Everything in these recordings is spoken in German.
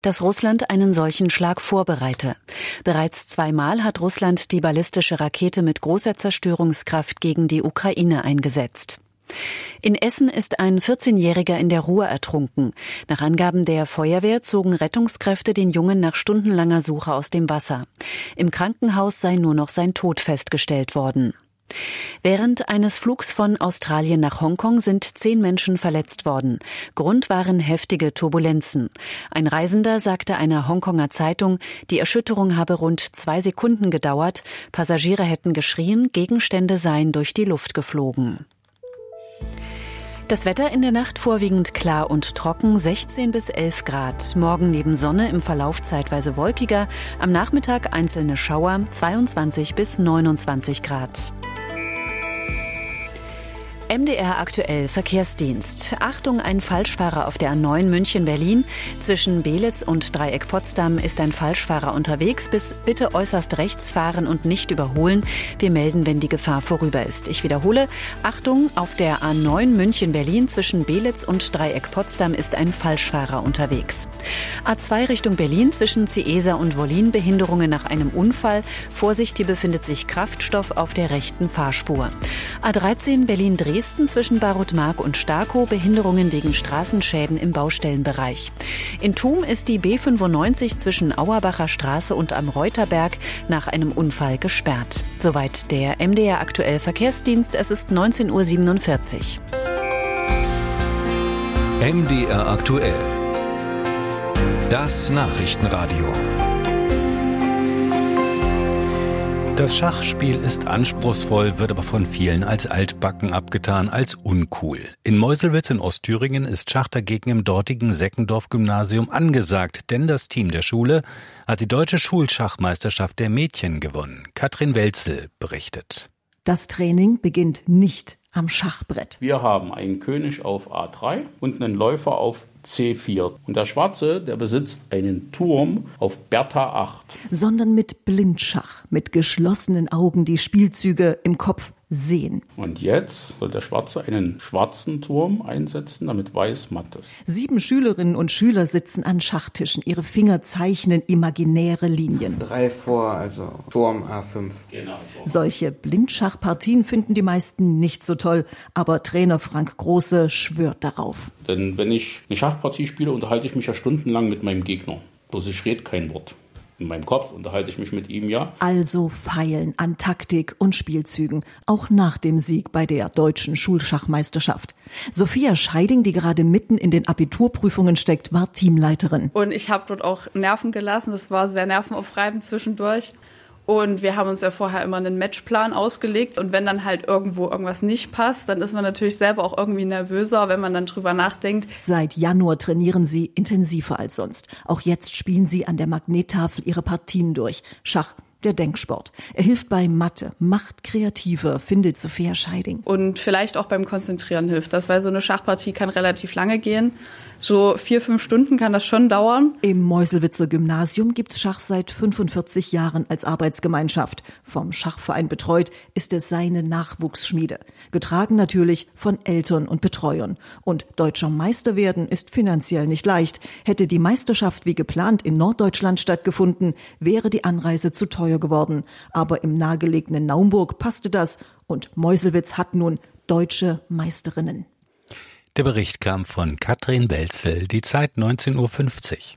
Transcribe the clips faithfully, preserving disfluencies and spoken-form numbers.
dass Russland einen solchen Schlag vorbereite. Bereits zweimal hat Russland die ballistische Rakete mit großer Zerstörungskraft gegen die Ukraine eingesetzt. In Essen ist ein vierzehnjähriger in der Ruhr ertrunken. Nach Angaben der Feuerwehr zogen Rettungskräfte den Jungen nach stundenlanger Suche aus dem Wasser. Im Krankenhaus sei nur noch sein Tod festgestellt worden. Während eines Flugs von Australien nach Hongkong sind zehn Menschen verletzt worden. Grund waren heftige Turbulenzen. Ein Reisender sagte einer Hongkonger Zeitung, die Erschütterung habe rund zwei Sekunden gedauert. Passagiere hätten geschrien, Gegenstände seien durch die Luft geflogen. Das Wetter in der Nacht vorwiegend klar und trocken, sechzehn bis elf Grad. Morgen neben Sonne, im Verlauf zeitweise wolkiger. Am Nachmittag einzelne Schauer, zweiundzwanzig bis neunundzwanzig Grad. M D R aktuell Verkehrsdienst. Achtung, ein Falschfahrer auf der A neun München-Berlin. Zwischen Belitz und Dreieck Potsdam ist ein Falschfahrer unterwegs. Bis bitte äußerst rechts fahren und nicht überholen. Wir melden, wenn die Gefahr vorüber ist. Ich wiederhole, Achtung, auf der A neun München-Berlin zwischen Belitz und Dreieck Potsdam ist ein Falschfahrer unterwegs. A zwei Richtung Berlin zwischen Ciesa und Wollin, Behinderungen nach einem Unfall. Vorsicht, hier befindet sich Kraftstoff auf der rechten Fahrspur. A dreizehn Berlin-Dresden zwischen Barutmark und Starkow, Behinderungen wegen Straßenschäden im Baustellenbereich. In Thum ist die B fünfundneunzig zwischen Auerbacher Straße und am Reuterberg nach einem Unfall gesperrt. Soweit der M D R aktuell Verkehrsdienst. Es ist neunzehn Uhr siebenundvierzig. M D R aktuell. Das Nachrichtenradio. Das Schachspiel ist anspruchsvoll, wird aber von vielen als altbacken abgetan, als uncool. In Meuselwitz in Ostthüringen ist Schach dagegen im dortigen Seckendorf-Gymnasium angesagt, denn das Team der Schule hat die deutsche Schulschachmeisterschaft der Mädchen gewonnen. Katrin Welzel berichtet. Das Training beginnt nicht am Schachbrett. Wir haben einen König auf A drei und einen Läufer auf C vier. Und der Schwarze, der besitzt einen Turm auf Bertha acht. Sondern mit Blindschach, mit geschlossenen Augen die Spielzüge im Kopf sehen. Und jetzt soll der Schwarze einen schwarzen Turm einsetzen, damit Weiß matt ist. Sieben Schülerinnen und Schüler sitzen an Schachtischen. Ihre Finger zeichnen imaginäre Linien. Drei vor, also Turm A fünf. Genau. Solche Blindschachpartien finden die meisten nicht so toll. Aber Trainer Frank Große schwört darauf. Denn wenn ich eine Schachpartie spiele, unterhalte ich mich ja stundenlang mit meinem Gegner. Bloß ich rede kein Wort. In meinem Kopf unterhalte ich mich mit ihm, ja. Also feilen an Taktik und Spielzügen, auch nach dem Sieg bei der deutschen Schulschachmeisterschaft. Sophia Scheiding, die gerade mitten in den Abiturprüfungen steckt, war Teamleiterin. Und ich habe dort auch Nerven gelassen, das war sehr nervenaufreibend zwischendurch. Und wir haben uns ja vorher immer einen Matchplan ausgelegt. Und wenn dann halt irgendwo irgendwas nicht passt, dann ist man natürlich selber auch irgendwie nervöser, wenn man dann drüber nachdenkt. Seit Januar trainieren sie intensiver als sonst. Auch jetzt spielen sie an der Magnettafel ihre Partien durch. Schach, der Denksport. Er hilft bei Mathe, macht kreativer, findet Sophia Scheiding. Und vielleicht auch beim Konzentrieren hilft das, weil so eine Schachpartie kann relativ lange gehen. So vier, fünf Stunden kann das schon dauern. Im Meuselwitzer Gymnasium gibt's Schach seit fünfundvierzig Jahren als Arbeitsgemeinschaft. Vom Schachverein betreut ist es seine Nachwuchsschmiede. Getragen natürlich von Eltern und Betreuern. Und deutscher Meister werden ist finanziell nicht leicht. Hätte die Meisterschaft wie geplant in Norddeutschland stattgefunden, wäre die Anreise zu teuer geworden. Aber im nahegelegenen Naumburg passte das und Meuselwitz hat nun deutsche Meisterinnen. Der Bericht kam von Katrin Welzel, die Zeit neunzehn Uhr fünfzig.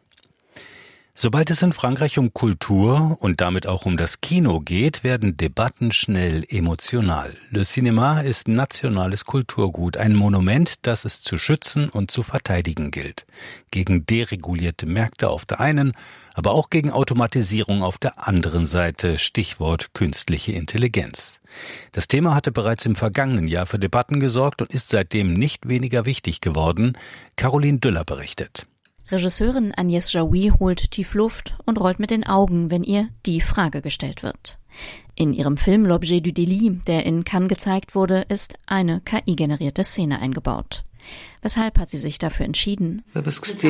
Sobald es in Frankreich um Kultur und damit auch um das Kino geht, werden Debatten schnell emotional. Le Cinéma ist nationales Kulturgut, ein Monument, das es zu schützen und zu verteidigen gilt. Gegen deregulierte Märkte auf der einen, aber auch gegen Automatisierung auf der anderen Seite, Stichwort künstliche Intelligenz. Das Thema hatte bereits im vergangenen Jahr für Debatten gesorgt und ist seitdem nicht weniger wichtig geworden. Caroline Düller berichtet. Regisseurin Agnès Jaoui holt tief Luft und rollt mit den Augen, wenn ihr die Frage gestellt wird. In ihrem Film L'Objet du Délit, der in Cannes gezeigt wurde, ist eine K I-generierte Szene eingebaut. Weshalb hat sie sich dafür entschieden? Weil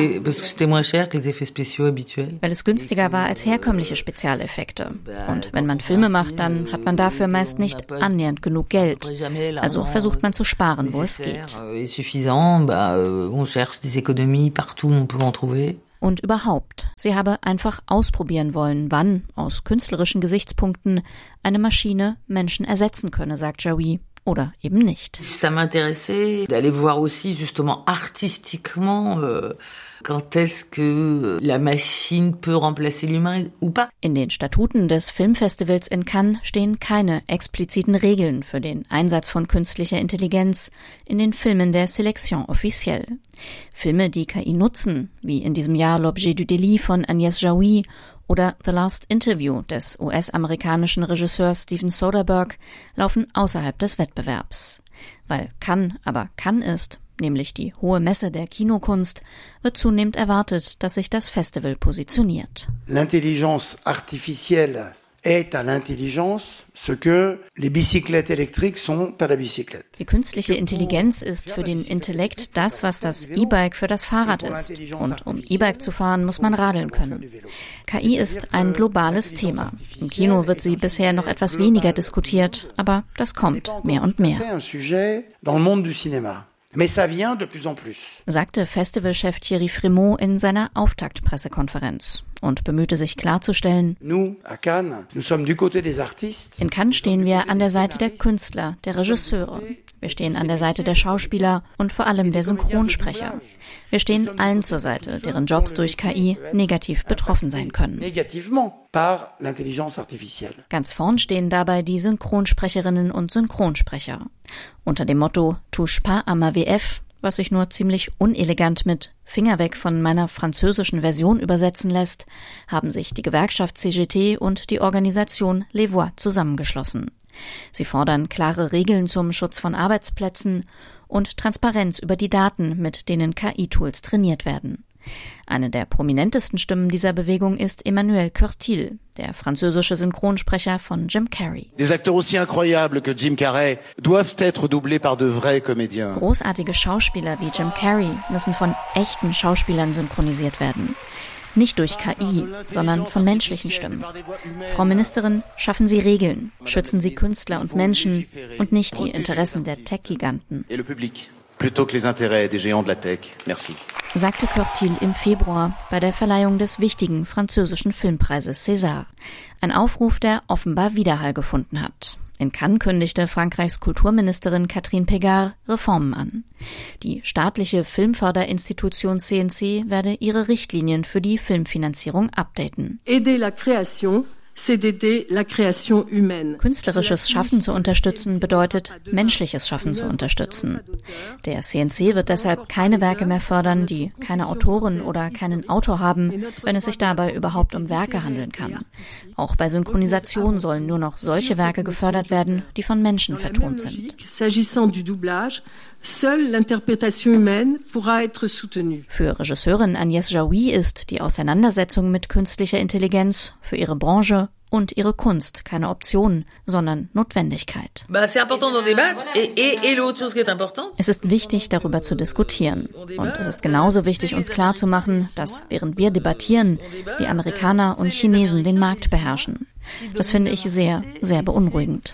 es günstiger war als herkömmliche Spezialeffekte. Und wenn man Filme macht, dann hat man dafür meist nicht annähernd genug Geld. Also versucht man zu sparen, wo es geht. Und überhaupt, sie habe einfach ausprobieren wollen, wann aus künstlerischen Gesichtspunkten eine Maschine Menschen ersetzen könne, sagt Jaoui, oder eben nicht. Ça m'intéressait d'aller voir aussi justement artistiquement euh, quand est-ce que la machine peut remplacer l'humain ou pas. In den Statuten des Filmfestivals in Cannes stehen keine expliziten Regeln für den Einsatz von künstlicher Intelligenz in den Filmen der Sélection officielle. Filme, die K I nutzen, wie in diesem Jahr L'Objet du Délit von Agnès Jaoui oder The Last Interview des U S-amerikanischen Regisseurs Steven Soderbergh, laufen außerhalb des Wettbewerbs. Weil Cannes aber Cannes ist, nämlich die hohe Messe der Kinokunst, wird zunehmend erwartet, dass sich das Festival positioniert. L'intelligence artificielle est à l'intelligence ce que les bicyclettes électriques sont à la bicyclette. Die künstliche Intelligenz ist für den Intellekt das, was das E-Bike für das Fahrrad ist. Und um E-Bike zu fahren, muss man radeln können. K I ist ein globales Thema. Im Kino wird sie bisher noch etwas weniger diskutiert, aber das kommt mehr und mehr. Mais ça vient de plus en plus. Sagte Festivalchef Thierry Frémaux in seiner Auftaktpressekonferenz und bemühte sich klarzustellen, Nous, à Cannes, nous sommes du côté des artistes. In Cannes stehen wir an der Seite der Künstler, der Regisseure. Wir stehen an der Seite der Schauspieler und vor allem der Synchronsprecher. Wir stehen allen zur Seite, deren Jobs durch K I negativ betroffen sein können. Par l'intelligence artificielle. Ganz vorn stehen dabei die Synchronsprecherinnen und Synchronsprecher. Unter dem Motto Touche pas à ma V F, was sich nur ziemlich unelegant mit Finger weg von meiner französischen Version übersetzen lässt, haben sich die Gewerkschaft C G T und die Organisation Les Voix zusammengeschlossen. Sie fordern klare Regeln zum Schutz von Arbeitsplätzen und Transparenz über die Daten, mit denen K I-Tools trainiert werden. Eine der prominentesten Stimmen dieser Bewegung ist Emmanuel Curtil, der französische Synchronsprecher von Jim Carrey. Des acteurs aussi incroyables que Jim Carrey doivent être doublés par de vrais comédiens. Großartige Schauspieler wie Jim Carrey müssen von echten Schauspielern synchronisiert werden. Nicht durch K I, sondern von menschlichen Stimmen. Frau Ministerin, schaffen Sie Regeln, schützen Sie Künstler und Menschen und nicht die Interessen der Tech-Giganten. Plutôt que les intérêts des géants de la tech. Merci. Sagte Curtil im Februar bei der Verleihung des wichtigen französischen Filmpreises César. Ein Aufruf, der offenbar Widerhall gefunden hat. In Cannes kündigte Frankreichs Kulturministerin Catherine Pégard Reformen an. Die staatliche Filmförderinstitution C N C werde ihre Richtlinien für die Filmfinanzierung updaten. Aider la création. Künstlerisches Schaffen zu unterstützen bedeutet, menschliches Schaffen zu unterstützen. Der C N C wird deshalb keine Werke mehr fördern, die keine Autorin oder keinen Autor haben, wenn es sich dabei überhaupt um Werke handeln kann. Auch bei Synchronisation sollen nur noch solche Werke gefördert werden, die von Menschen vertont sind. Seule l'interprétation humaine pourra être soutenue. Für Regisseurin Agnès Jaoui ist die Auseinandersetzung mit künstlicher Intelligenz für ihre Branche und ihre Kunst keine Option, sondern Notwendigkeit. Es ist wichtig, darüber zu diskutieren. Und es ist genauso wichtig, uns klarzumachen, dass während wir debattieren, die Amerikaner und Chinesen den Markt beherrschen. Das finde ich sehr, sehr beunruhigend.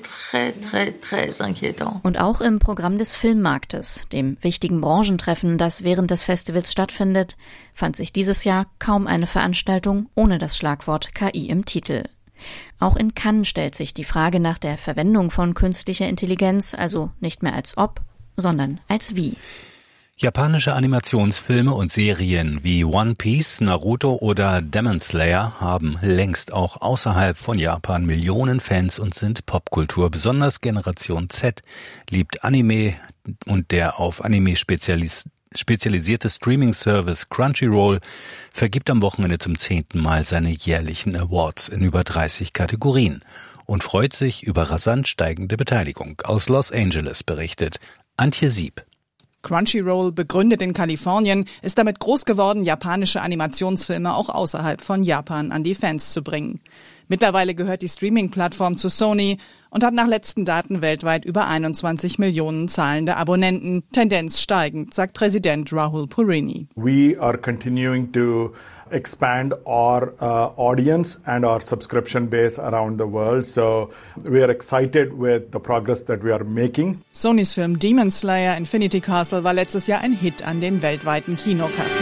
Und auch im Programm des Filmmarktes, dem wichtigen Branchentreffen, das während des Festivals stattfindet, fand sich dieses Jahr kaum eine Veranstaltung ohne das Schlagwort K I im Titel. Auch in Cannes stellt sich die Frage nach der Verwendung von künstlicher Intelligenz also nicht mehr als ob, sondern als wie. Japanische Animationsfilme und Serien wie One Piece, Naruto oder Demon Slayer haben längst auch außerhalb von Japan Millionen Fans und sind Popkultur. Besonders Generation Z liebt Anime und der auf Anime spezialis- spezialisierte Streaming-Service Crunchyroll vergibt am Wochenende zum zehnten Mal seine jährlichen Awards in über dreißig Kategorien und freut sich über rasant steigende Beteiligung. Aus Los Angeles berichtet Antje Sieb. Crunchyroll, begründet in Kalifornien, ist damit groß geworden, japanische Animationsfilme auch außerhalb von Japan an die Fans zu bringen. Mittlerweile gehört die Streaming-Plattform zu Sony und hat nach letzten Daten weltweit über einundzwanzig Millionen zahlende Abonnenten, Tendenz steigend, sagt Präsident Rahul Purini. We are continuing to expand our uh, audience and our subscription base around the world. So we are excited with the progress that we are making. Sonys Film Demon Slayer Infinity Castle war letztes Jahr ein Hit an den weltweiten Kinokassen.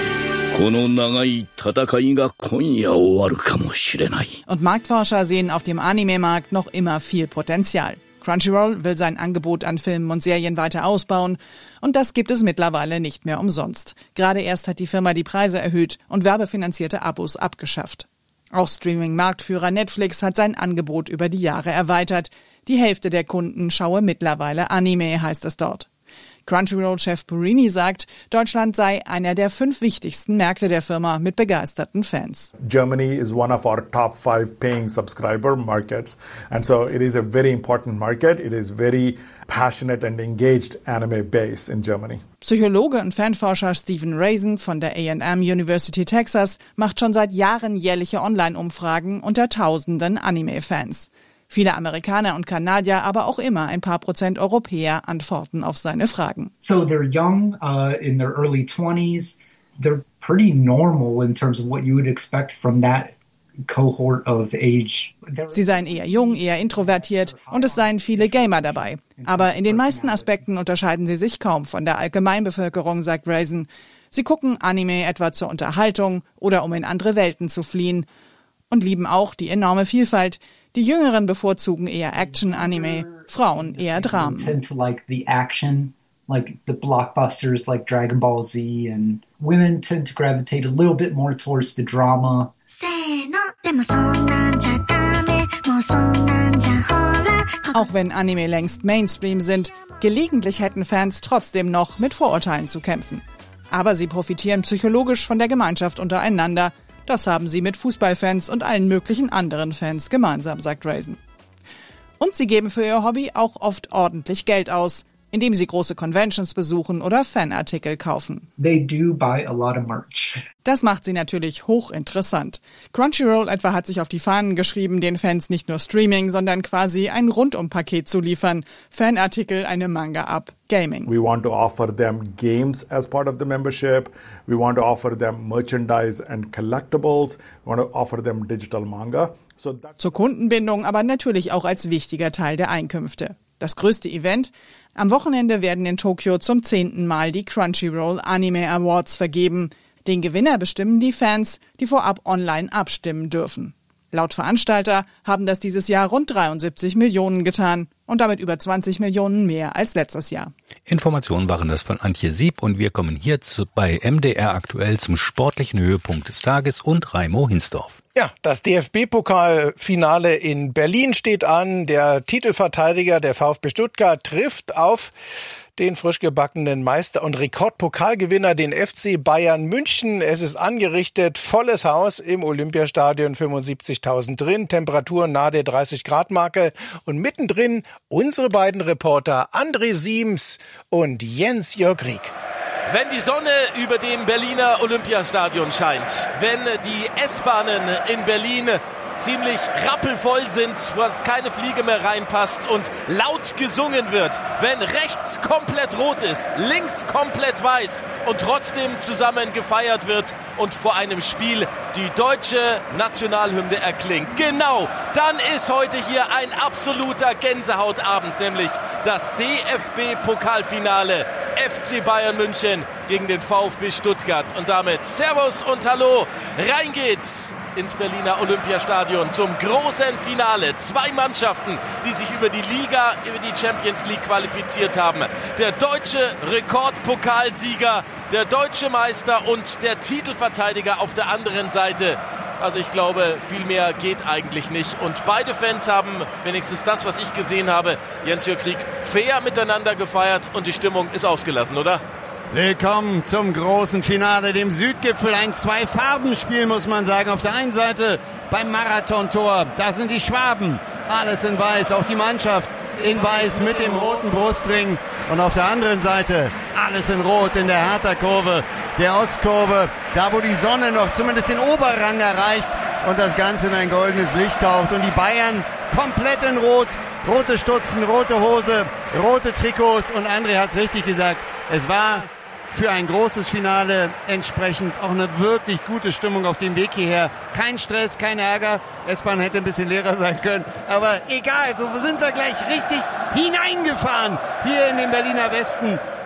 Und Marktforscher sehen auf dem Anime-Markt noch immer viel Potenzial. Crunchyroll will sein Angebot an Filmen und Serien weiter ausbauen und das gibt es mittlerweile nicht mehr umsonst. Gerade erst hat die Firma die Preise erhöht und werbefinanzierte Abos abgeschafft. Auch Streaming-Marktführer Netflix hat sein Angebot über die Jahre erweitert. Die Hälfte der Kunden schaue mittlerweile Anime, heißt es dort. Crunchyroll-Chef Purini sagt, Deutschland sei einer der fünf wichtigsten Märkte der Firma mit begeisterten Fans. Germany is one of our top five paying subscriber markets. And so it is a very important market. It is very passionate and engaged anime base in Germany. Psychologe und Fanforscher Stephen Raisin von der A and M University Texas macht schon seit Jahren jährliche Online-Umfragen unter tausenden Anime-Fans. Viele Amerikaner und Kanadier, aber auch immer ein paar Prozent Europäer antworten auf seine Fragen. So they're young, uh, in their early twenties. They're pretty normal in terms of what you would expect from that cohort of age. Sie seien eher jung, eher introvertiert und es seien viele Gamer dabei. Aber in den meisten Aspekten unterscheiden sie sich kaum von der Allgemeinbevölkerung, sagt Raisin. Sie gucken Anime etwa zur Unterhaltung oder um in andere Welten zu fliehen und lieben auch die enorme Vielfalt. Die Jüngeren bevorzugen eher Action-Anime, Frauen eher Dramen. Tend to like the action, like the blockbusters like Dragon Ball Z, and women tend to gravitate a little bit more towards the drama. Auch wenn Anime längst Mainstream sind, gelegentlich hätten Fans trotzdem noch mit Vorurteilen zu kämpfen. Aber sie profitieren psychologisch von der Gemeinschaft untereinander. Das haben sie mit Fußballfans und allen möglichen anderen Fans gemeinsam, sagt Raisin. Und sie geben für ihr Hobby auch oft ordentlich Geld aus, indem sie große Conventions besuchen oder Fanartikel kaufen. They do buy a lot of merch. Das macht sie natürlich hochinteressant. Crunchyroll etwa hat sich auf die Fahnen geschrieben, den Fans nicht nur Streaming, sondern quasi ein Rundumpaket zu liefern. Fanartikel, eine Manga-App, Gaming. We want to offer them games as part of the membership. We want to offer them merchandise and collectibles. We want to offer them digital manga. So Zur Kundenbindung, aber natürlich auch als wichtiger Teil der Einkünfte. Das größte Event? Am Wochenende werden in Tokio zum zehnten Mal die Crunchyroll Anime Awards vergeben. Den Gewinner bestimmen die Fans, die vorab online abstimmen dürfen. Laut Veranstalter haben das dieses Jahr rund dreiundsiebzig Millionen getan und damit über zwanzig Millionen mehr als letztes Jahr. Informationen waren das von Antje Sieb und wir kommen hier zu, bei M D R aktuell zum sportlichen Höhepunkt des Tages und Raimo Hinsdorf. Ja, das D F B-Pokalfinale in Berlin steht an. Der Titelverteidiger der VfB Stuttgart trifft auf den frisch gebackenen Meister und Rekordpokalgewinner, den F C Bayern München. Es ist angerichtet, volles Haus im Olympiastadion, fünfundsiebzigtausend drin, Temperatur nahe der dreißig Grad Marke und mittendrin unsere beiden Reporter André Siems und Jens-Jörg Rieck. Wenn die Sonne über dem Berliner Olympiastadion scheint, wenn die S-Bahnen in Berlin ziemlich rappelvoll sind, wo keine Fliege mehr reinpasst und laut gesungen wird, wenn rechts komplett rot ist, links komplett weiß und trotzdem zusammen gefeiert wird und vor einem Spiel die deutsche Nationalhymne erklingt. Genau, dann ist heute hier ein absoluter Gänsehautabend, nämlich das D F B-Pokalfinale F C Bayern München gegen den VfB Stuttgart. Und damit Servus und Hallo, rein geht's ins Berliner Olympiastadion zum großen Finale. Zwei Mannschaften, die sich über die Liga, über die Champions League qualifiziert haben. Der deutsche Rekordpokalsieger, der deutsche Meister und der Titelverteidiger auf der anderen Seite. Also ich glaube, viel mehr geht eigentlich nicht. Und beide Fans haben, wenigstens das, was ich gesehen habe, Jens-Jörg Rieck, fair miteinander gefeiert und die Stimmung ist ausgelassen, oder? Willkommen zum großen Finale, dem Südgipfel. Ein Zwei-Farben-Spiel, muss man sagen. Auf der einen Seite beim Marathontor, da sind die Schwaben. Alles in weiß, auch die Mannschaft in weiß mit dem roten Brustring. Und auf der anderen Seite alles in rot in der Hertha-Kurve, der Ostkurve. Da, wo die Sonne noch zumindest den Oberrang erreicht und das Ganze in ein goldenes Licht taucht. Und die Bayern komplett in rot. Rote Stutzen, rote Hose, rote Trikots. Und André hat es richtig gesagt, es war für ein großes Finale entsprechend auch eine wirklich gute Stimmung auf dem Weg hierher. Kein Stress, kein Ärger. S-Bahn hätte ein bisschen leerer sein können. Aber egal, so sind wir gleich richtig hineingefahren hier in den Berliner Westen.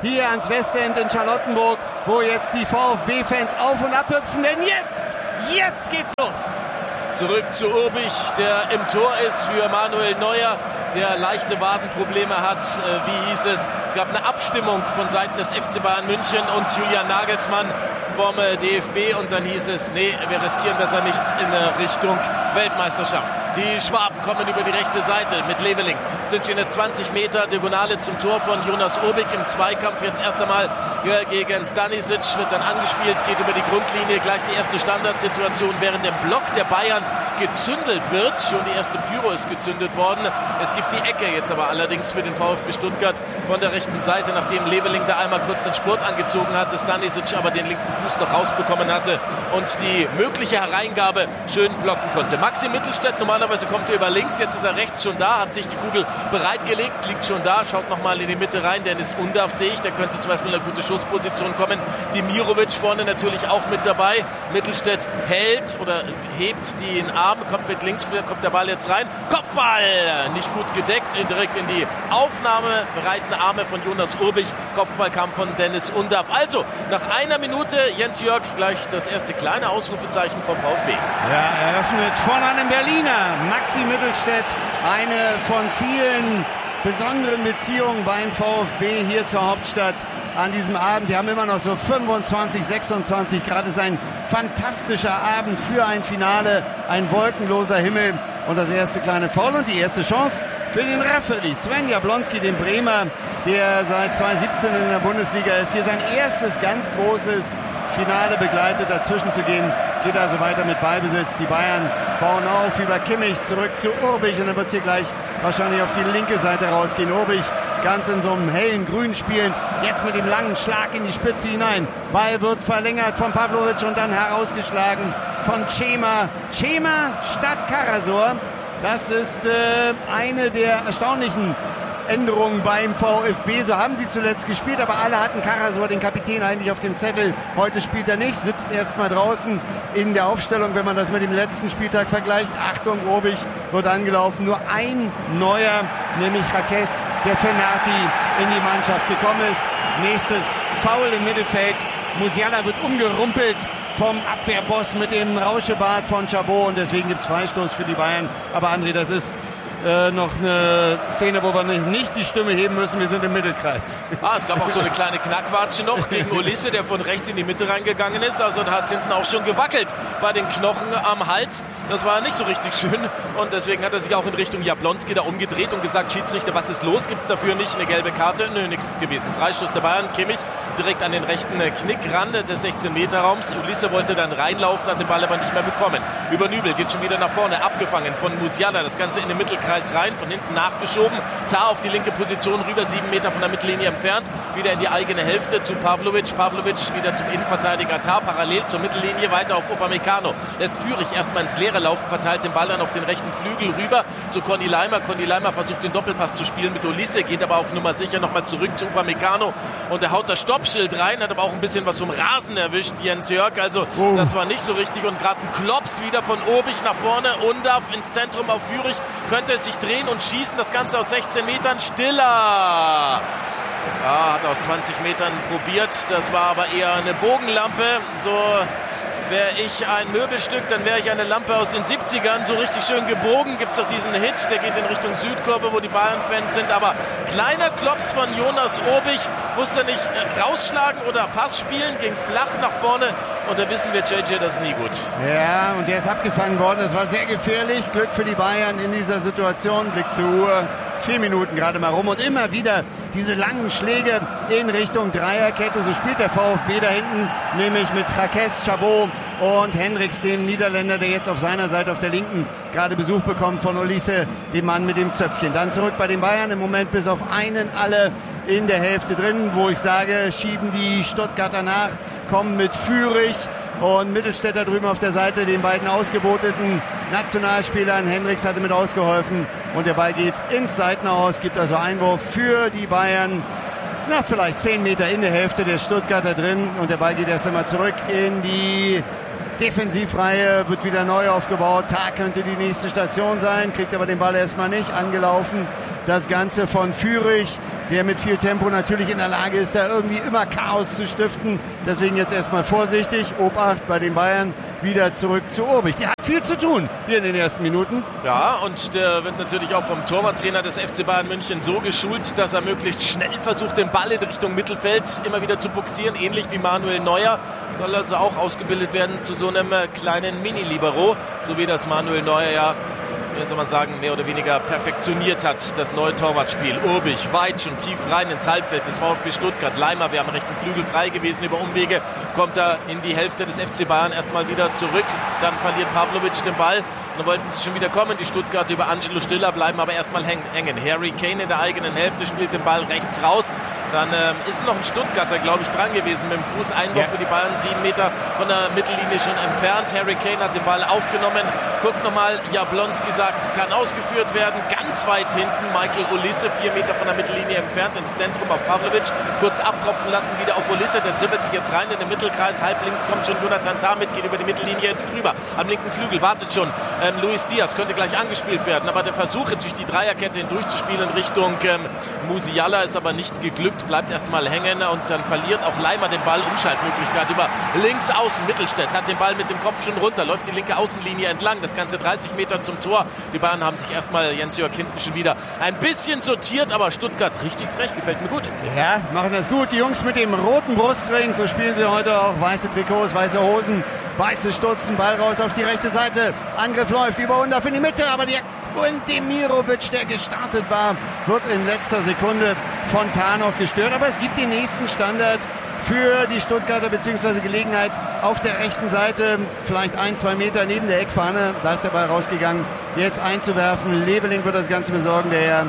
hier ans Westend in Charlottenburg, wo jetzt die VfB-Fans auf und ab hüpfen, denn jetzt, jetzt geht's los. Zurück zu Urbich, der im Tor ist für Manuel Neuer, der leichte Wadenprobleme hat. Äh, wie hieß es? Es gab eine Abstimmung von Seiten des F C Bayern München und Julian Nagelsmann vom äh, D F B und dann hieß es, nee, wir riskieren besser nichts in äh, Richtung Weltmeisterschaft. Die Schwaben kommen über die rechte Seite mit Leveling. Sind schon eine zwanzig Meter Diagonale zum Tor von Jonas Urbich im Zweikampf. Jetzt erst einmal ja, gegen Stanisic, wird dann angespielt, geht über die Grundlinie. Gleich die erste Standardsituation, während der Block der Bayern gezündelt wird. Schon die erste Pyro ist gezündet worden. Es gibt die Ecke jetzt aber allerdings für den VfB Stuttgart von der rechten Seite, nachdem Leveling da einmal kurz den Spurt angezogen hatte, Stanisic aber den linken Fuß noch rausbekommen hatte und die mögliche Hereingabe schön blocken konnte. Maxi Mittelstädt, normalerweise kommt er über links, jetzt ist er rechts schon da, hat sich die Kugel bereitgelegt, liegt schon da, schaut nochmal in die Mitte rein. Dennis Undav sehe ich, der könnte zum Beispiel in eine gute Schussposition kommen. Dimirovic vorne natürlich auch mit dabei. Mittelstädt hält oder hebt den Arm, kommt mit links, kommt der Ball jetzt rein. Kopfball! Nicht gut gedeckt, direkt in die aufnahmebereiten Arme von Jonas Urbich. Kopfball kam von Dennis Undav. Also, nach einer Minute, Jens Jörg, gleich das erste kleine Ausrufezeichen vom VfB. Ja, eröffnet von einem Berliner, Maxi Mittelstädt, eine von vielen besonderen Beziehungen beim VfB hier zur Hauptstadt an diesem Abend. Wir haben immer noch so fünfundzwanzig, sechsundzwanzig Grad. Es ist ein fantastischer Abend für ein Finale, ein wolkenloser Himmel und das erste kleine Foul und die erste Chance für den Referee Sven Jablonski, den Bremer, der seit zweitausendsiebzehn in der Bundesliga ist. Hier sein erstes ganz großes Finale begleitet, dazwischen zu gehen. Geht also weiter mit Ballbesitz. Die Bayern bauen auf über Kimmich zurück zu Urbich und dann wird es hier gleich wahrscheinlich auf die linke Seite rausgehen. Urbich ganz in so einem hellen Grün spielend, jetzt mit dem langen Schlag in die Spitze hinein. Ball wird verlängert von Pavlovic und dann herausgeschlagen von Cema. Cema statt Karasor. Das ist äh, eine der erstaunlichen Änderungen beim VfB. So haben sie zuletzt gespielt, aber alle hatten Karasor, den Kapitän, eigentlich auf dem Zettel. Heute spielt er nicht, sitzt erstmal draußen in der Aufstellung, wenn man das mit dem letzten Spieltag vergleicht. Achtung, Urbich wird angelaufen. Nur ein neuer, nämlich Raquez, der Fenati in die Mannschaft gekommen ist. Nächstes Foul im Mittelfeld. Musiala wird umgerumpelt vom Abwehrboss mit dem Rauschebart von Chabot und deswegen gibt es Freistoß für die Bayern. Aber André, das ist Äh, noch eine Szene, wo wir nicht die Stimme heben müssen. Wir sind im Mittelkreis. Ah, es gab auch so eine kleine Knackwatsche noch gegen Ulisse, der von rechts in die Mitte reingegangen ist. Also da hat es hinten auch schon gewackelt bei den Knochen am Hals. Das war nicht so richtig schön. Und deswegen hat er sich auch in Richtung Jablonski da umgedreht und gesagt, Schiedsrichter, was ist los? Gibt es dafür nicht eine gelbe Karte? Nö, nichts gewesen. Freistoß der Bayern. Kimmich direkt an den rechten Knickrand des sechzehn Meter Raums. Ulisse wollte dann reinlaufen, hat den Ball aber nicht mehr bekommen. Über Nübel geht schon wieder nach vorne, abgefangen von Musiala. Das Ganze in den Mittelkreis rein, von hinten nachgeschoben. Tar auf die linke Position rüber, sieben Meter von der Mittellinie entfernt. Wieder in die eigene Hälfte zu Pavlovic. Pavlovic wieder zum Innenverteidiger Tar, parallel zur Mittellinie, weiter auf Upamecano. Lässt Führig erstmal ins Leere laufen, verteilt den Ball dann auf den rechten Flügel rüber zu Conny Leimer. Conny Leimer versucht den Doppelpass zu spielen mit Ulisse, geht aber auf Nummer sicher nochmal zurück zu Upamecano und er haut das Stoppschild rein, hat aber auch ein bisschen was vom Rasen erwischt, Jens Jörg. Also oh. Das war nicht so richtig und gerade ein Klops wieder von Urbich nach vorne. Undav ins Zentrum auf Führig, könnte es sich drehen und schießen, das Ganze aus sechzehn Metern. Stiller! Ja, hat aus zwanzig Metern probiert, das war aber eher eine Bogenlampe. So wäre ich ein Möbelstück, dann wäre ich eine Lampe aus den siebzigern, so richtig schön gebogen. Gibt es auch diesen Hit, der geht in Richtung Südkurve, wo die Bayern-Fans sind. Aber kleiner Klops von Jonas Urbich, wusste nicht äh, rausschlagen oder Pass spielen, ging flach nach vorne. Und da wissen wir, J J, das ist nie gut. Ja, und der ist abgefangen worden. Das war sehr gefährlich. Glück für die Bayern in dieser Situation. Blick zur Uhr. Vier Minuten gerade mal rum. Und immer wieder diese langen Schläge in Richtung Dreierkette. So spielt der VfB da hinten, nämlich mit Raquez, Chabot und Hendricks, dem Niederländer, der jetzt auf seiner Seite auf der linken gerade Besuch bekommt von Ulisse, dem Mann mit dem Zöpfchen. Dann zurück bei den Bayern. Im Moment bis auf einen alle in der Hälfte drin, wo ich sage, schieben die Stuttgarter nach, kommen mit Führig und Mittelstädter drüben auf der Seite, den beiden ausgeboteten Nationalspielern. Hendricks hatte mit ausgeholfen und der Ball geht ins Seitenaus, gibt also Einwurf für die Bayern. Na, vielleicht zehn Meter in der Hälfte der Stuttgarter drin und der Ball geht erst einmal zurück in die Defensivreihe wird wieder neu aufgebaut. Tag könnte die nächste Station sein, kriegt aber den Ball erstmal nicht angelaufen. Das Ganze von Führig, der mit viel Tempo natürlich in der Lage ist, da irgendwie immer Chaos zu stiften. Deswegen jetzt erstmal vorsichtig. Obacht bei den Bayern, wieder zurück zu Urbich. Der hat viel zu tun hier in den ersten Minuten. Ja, und der wird natürlich auch vom Torwarttrainer des F C Bayern München so geschult, dass er möglichst schnell versucht, den Ball in Richtung Mittelfeld immer wieder zu buxieren. Ähnlich wie Manuel Neuer. Soll also auch ausgebildet werden zu so einem kleinen Mini-Libero. So wie das Manuel Neuer ja, wie soll man sagen, mehr oder weniger perfektioniert hat, das neue Torwartspiel. Urbich weit schon tief rein ins Halbfeld des VfB Stuttgart. Leimer wäre am rechten Flügel frei gewesen. Über Umwege kommt er in die Hälfte des F C Bayern erstmal wieder zurück. Dann verliert Pavlovic den Ball. Dann wollten sie schon wieder kommen. Die Stuttgarter über Angelo Stiller bleiben aber erstmal hängen. Harry Kane in der eigenen Hälfte spielt den Ball rechts raus. Dann ähm, ist noch ein Stuttgarter, glaube ich, dran gewesen mit dem Fußeinwurf ja. für die Bayern. Sieben Meter von der Mittellinie schon entfernt. Harry Kane hat den Ball aufgenommen. Guckt nochmal, Jablonski sagt, kann ausgeführt werden. Ganz weit hinten Michael Olise, vier Meter von der Mittellinie entfernt, ins Zentrum auf Pavlovic. Kurz abtropfen lassen, wieder auf Olise. Der dribbelt sich jetzt rein in den Mittelkreis. Halb links kommt schon Jonathan Tah mit, geht über die Mittellinie jetzt drüber. Am linken Flügel wartet schon ähm, Luis Diaz, könnte gleich angespielt werden. Aber der Versuch, jetzt durch die Dreierkette hindurchzuspielen Richtung ähm, Musiala ist aber nicht geglückt. Bleibt erstmal hängen und dann verliert auch Leimer den Ball. Umschaltmöglichkeit über links außen. Mittelstädt hat den Ball mit dem Kopf schon runter, läuft die linke Außenlinie entlang. Das Ganze dreißig Meter zum Tor. Die Bayern haben sich erstmal, Jens-Jörg hinten schon wieder ein bisschen sortiert, aber Stuttgart richtig frech, gefällt mir gut. Ja, machen das gut. Die Jungs mit dem roten Brustring, so spielen sie heute auch. Weiße Trikots, weiße Hosen, weiße Stutzen, Ball raus auf die rechte Seite. Angriff läuft über und auf in die Mitte, aber der und Demirovic, der gestartet war, wird in letzter Sekunde von Tah noch gestört. Aber es gibt den nächsten Standard für die Stuttgarter, beziehungsweise Gelegenheit auf der rechten Seite, vielleicht ein, zwei Meter neben der Eckfahne. Da ist der Ball rausgegangen, jetzt einzuwerfen. Leveling wird das Ganze besorgen, der ja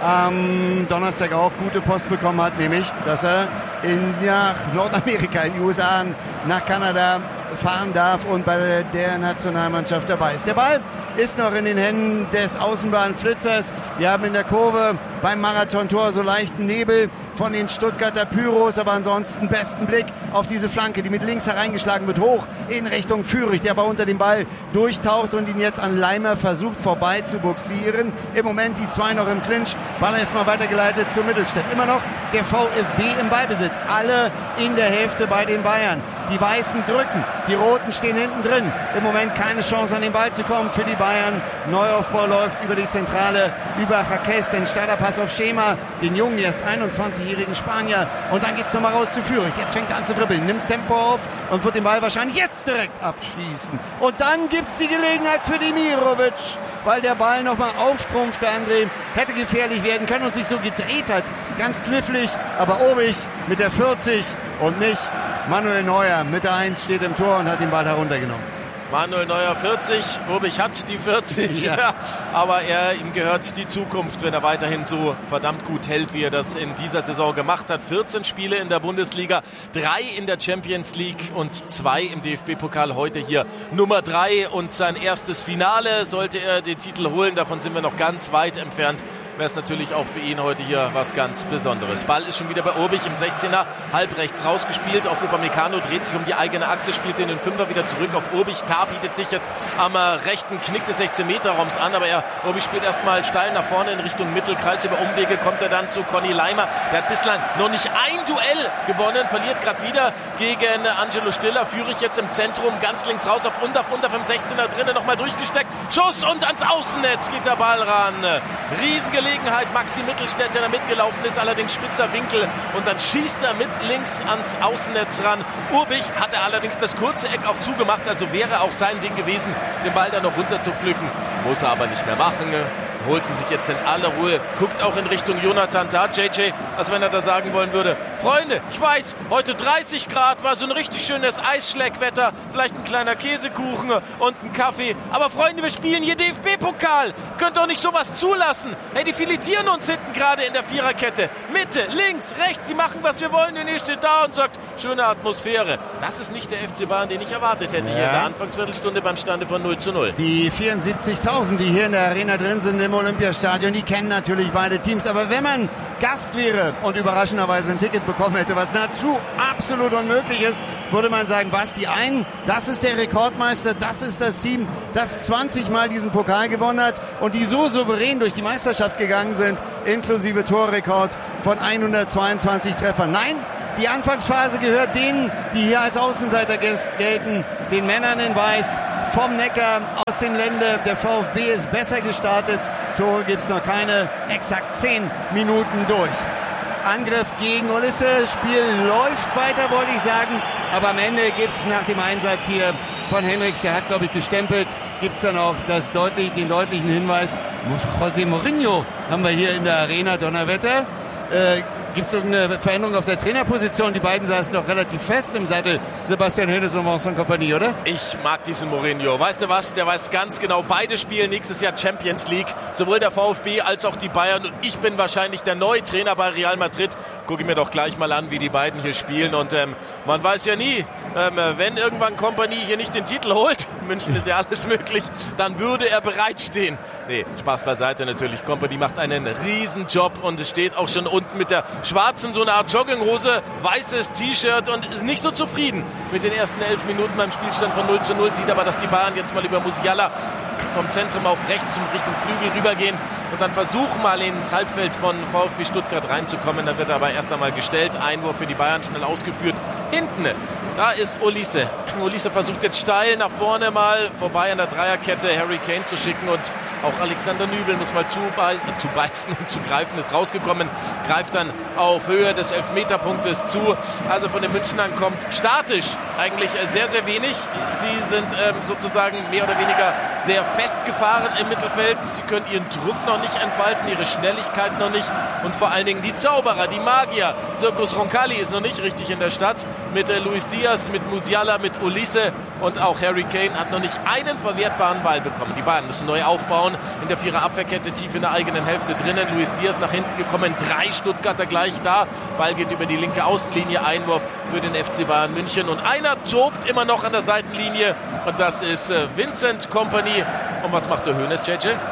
am Donnerstag auch gute Post bekommen hat, nämlich, dass er in, nach Nordamerika, in die U S A, nach Kanada fahren darf und bei der Nationalmannschaft dabei ist. Der Ball ist noch in den Händen des Außenbahnflitzers. Wir haben in der Kurve beim Marathontor so leichten Nebel von den Stuttgarter Pyros, aber ansonsten besten Blick auf diese Flanke, die mit links hereingeschlagen wird, hoch in Richtung Führig, der aber unter dem Ball durchtaucht und ihn jetzt an Leimer versucht vorbei zu buxieren. Im Moment die zwei noch im Clinch. Ball erstmal weitergeleitet zu Mittelstädt. Immer noch der VfB im Ballbesitz. Alle in der Hälfte bei den Bayern. Die Weißen drücken. Die Roten stehen hinten drin. Im Moment keine Chance, an den Ball zu kommen für die Bayern. Neuaufbau läuft über die Zentrale, über Jaques, den Starterpass auf Schema, den jungen, erst einundzwanzigjährigen Spanier. Und dann geht's nochmal raus zu Führig. Jetzt fängt er an zu dribbeln, nimmt Tempo auf und wird den Ball wahrscheinlich jetzt direkt abschießen. Und dann gibt's die Gelegenheit für Demirovic, weil der Ball nochmal auftrumpfte, André. Hätte gefährlich werden können und sich so gedreht hat. Ganz knifflig, aber Urbich mit der vierzig und nicht Manuel Neuer mit der eins steht im Tor und hat den Ball heruntergenommen. Manuel Neuer vierzig, Urbich hat die vierzig, ja. Ja, aber er, ihm gehört die Zukunft, wenn er weiterhin so verdammt gut hält, wie er das in dieser Saison gemacht hat. vierzehn Spiele in der Bundesliga, drei in der Champions League und zwei im D F B-Pokal. Heute hier Nummer drei und sein erstes Finale. Sollte er den Titel holen, davon sind wir noch ganz weit entfernt, wäre es natürlich auch für ihn heute hier was ganz Besonderes. Ball ist schon wieder bei Urbich im sechzehner, halb rechts rausgespielt auf Upamecano, dreht sich um die eigene Achse, spielt in den Fünfer wieder zurück auf Urbich. Tah bietet sich jetzt am rechten Knick des sechzehn-Meter-Raums an, aber er, Urbich spielt erstmal steil nach vorne in Richtung Mittelkreis. Über Umwege kommt er dann zu Conny Leimer. Der hat bislang noch nicht ein Duell gewonnen, verliert gerade wieder gegen Angelo Stiller. Führig jetzt im Zentrum, ganz links raus auf Undaf, Undaf im sechzehner drinnen, nochmal durchgesteckt. Schuss und ans Außennetz geht der Ball ran. Riesengelegenheit. Maxi Mittelstädt, der da mitgelaufen ist, allerdings spitzer Winkel und dann schießt er mit links ans Außennetz ran. Urbich hatte allerdings das kurze Eck auch zugemacht, also wäre auch sein Ding gewesen, den Ball da noch runter zu pflücken. Muss er aber nicht mehr machen. Holten sich jetzt in aller Ruhe, guckt auch in Richtung Jonathan Tah, J J, als wenn er da sagen wollen würde, Freunde, ich weiß, heute dreißig Grad, war so ein richtig schönes Eisschlägwetter, vielleicht ein kleiner Käsekuchen und ein Kaffee, aber Freunde, wir spielen hier D F B-Pokal, könnt doch nicht sowas zulassen. Hey, die filetieren uns hinten gerade in der Viererkette, Mitte, links, rechts, sie machen, was wir wollen und ihr steht da und sagt, schöne Atmosphäre. Das ist nicht der F C Bayern, den ich erwartet hätte ja. hier in der Anfangsviertelstunde beim Stande von null zu null. Die vierundsiebzigtausend, die hier in der Arena drin sind im Olympiastadion, die kennen natürlich beide Teams. Aber wenn man Gast wäre und überraschenderweise ein Ticket bekommen hätte, was nahezu absolut unmöglich ist, würde man sagen, was, die einen, das ist der Rekordmeister, das ist das Team, das zwanzig Mal diesen Pokal gewonnen hat und die so souverän durch die Meisterschaft gegangen sind, inklusive Torrekord von hundertzweiundzwanzig Treffern. Nein, die Anfangsphase gehört denen, die hier als Außenseiter gelten, den Männern in Weiß, vom Neckar, aus dem Lände. Der VfB ist besser gestartet. Tore gibt es noch keine. Exakt zehn Minuten durch. Angriff gegen Ulisse. Spiel läuft weiter, wollte ich sagen. Aber am Ende gibt es nach dem Einsatz hier von Henrichs, der hat, glaube ich, gestempelt, gibt es dann auch das deutlich, den deutlichen Hinweis. José Mourinho haben wir hier in der Arena, Donnerwetter. Äh, Gibt es irgendeine Veränderung auf der Trainerposition? Die beiden saßen doch relativ fest im Sattel, Sebastian Hoeneß und Vincent Kompany, oder? Ich mag diesen Mourinho. Weißt du was? Der weiß ganz genau, beide spielen nächstes Jahr Champions League. Sowohl der VfB als auch die Bayern. Und ich bin wahrscheinlich der neue Trainer bei Real Madrid. Gucke ich mir doch gleich mal an, wie die beiden hier spielen. Und ähm, man weiß ja nie, ähm, wenn irgendwann Kompany hier nicht den Titel holt, München ist ja alles möglich, dann würde er bereitstehen. Nee, Spaß beiseite natürlich. Kompany macht einen riesen Job und es steht auch schon unten mit der schwarzen, so eine Art Jogginghose, weißes T-Shirt und ist nicht so zufrieden mit den ersten elf Minuten beim Spielstand von null zu null. Sieht aber, dass die Bayern jetzt mal über Musiala vom Zentrum auf rechts zum Richtung Flügel rübergehen und dann versuchen mal ins Halbfeld von VfB Stuttgart reinzukommen. Dann wird er aber erst einmal gestellt. Einwurf für die Bayern schnell ausgeführt. Hinten, da ist Olise. Olise versucht jetzt steil nach vorne mal vorbei an der Dreierkette Harry Kane zu schicken und auch Alexander Nübel muss mal zubei- zu beißen und zu greifen, ist rausgekommen, greift dann auf Höhe des Elfmeterpunktes zu. Also von den Münchnern kommt statisch eigentlich sehr, sehr wenig. Sie sind ähm, sozusagen mehr oder weniger sehr festgefahren im Mittelfeld. Sie können ihren Druck noch nicht entfalten, ihre Schnelligkeit noch nicht und vor allen Dingen die Zauberer, die Magier. Zirkus Roncalli ist noch nicht richtig in der Stadt mit äh, Luis Diaz, mit Musiala, mit Olise und auch Harry Kane hat noch nicht einen verwertbaren Ball bekommen. Die Bayern müssen neu aufbauen. In der Vierer-Abwehrkette tief in der eigenen Hälfte drinnen. Luis Diaz nach hinten gekommen. Drei Stuttgarter gleich da. Ball geht über die linke Außenlinie. Einwurf für den F C Bayern München. Und einer tobt immer noch an der Seitenlinie. Und das ist äh, Vincent Kompany. Und was macht der Hoeneß, J J?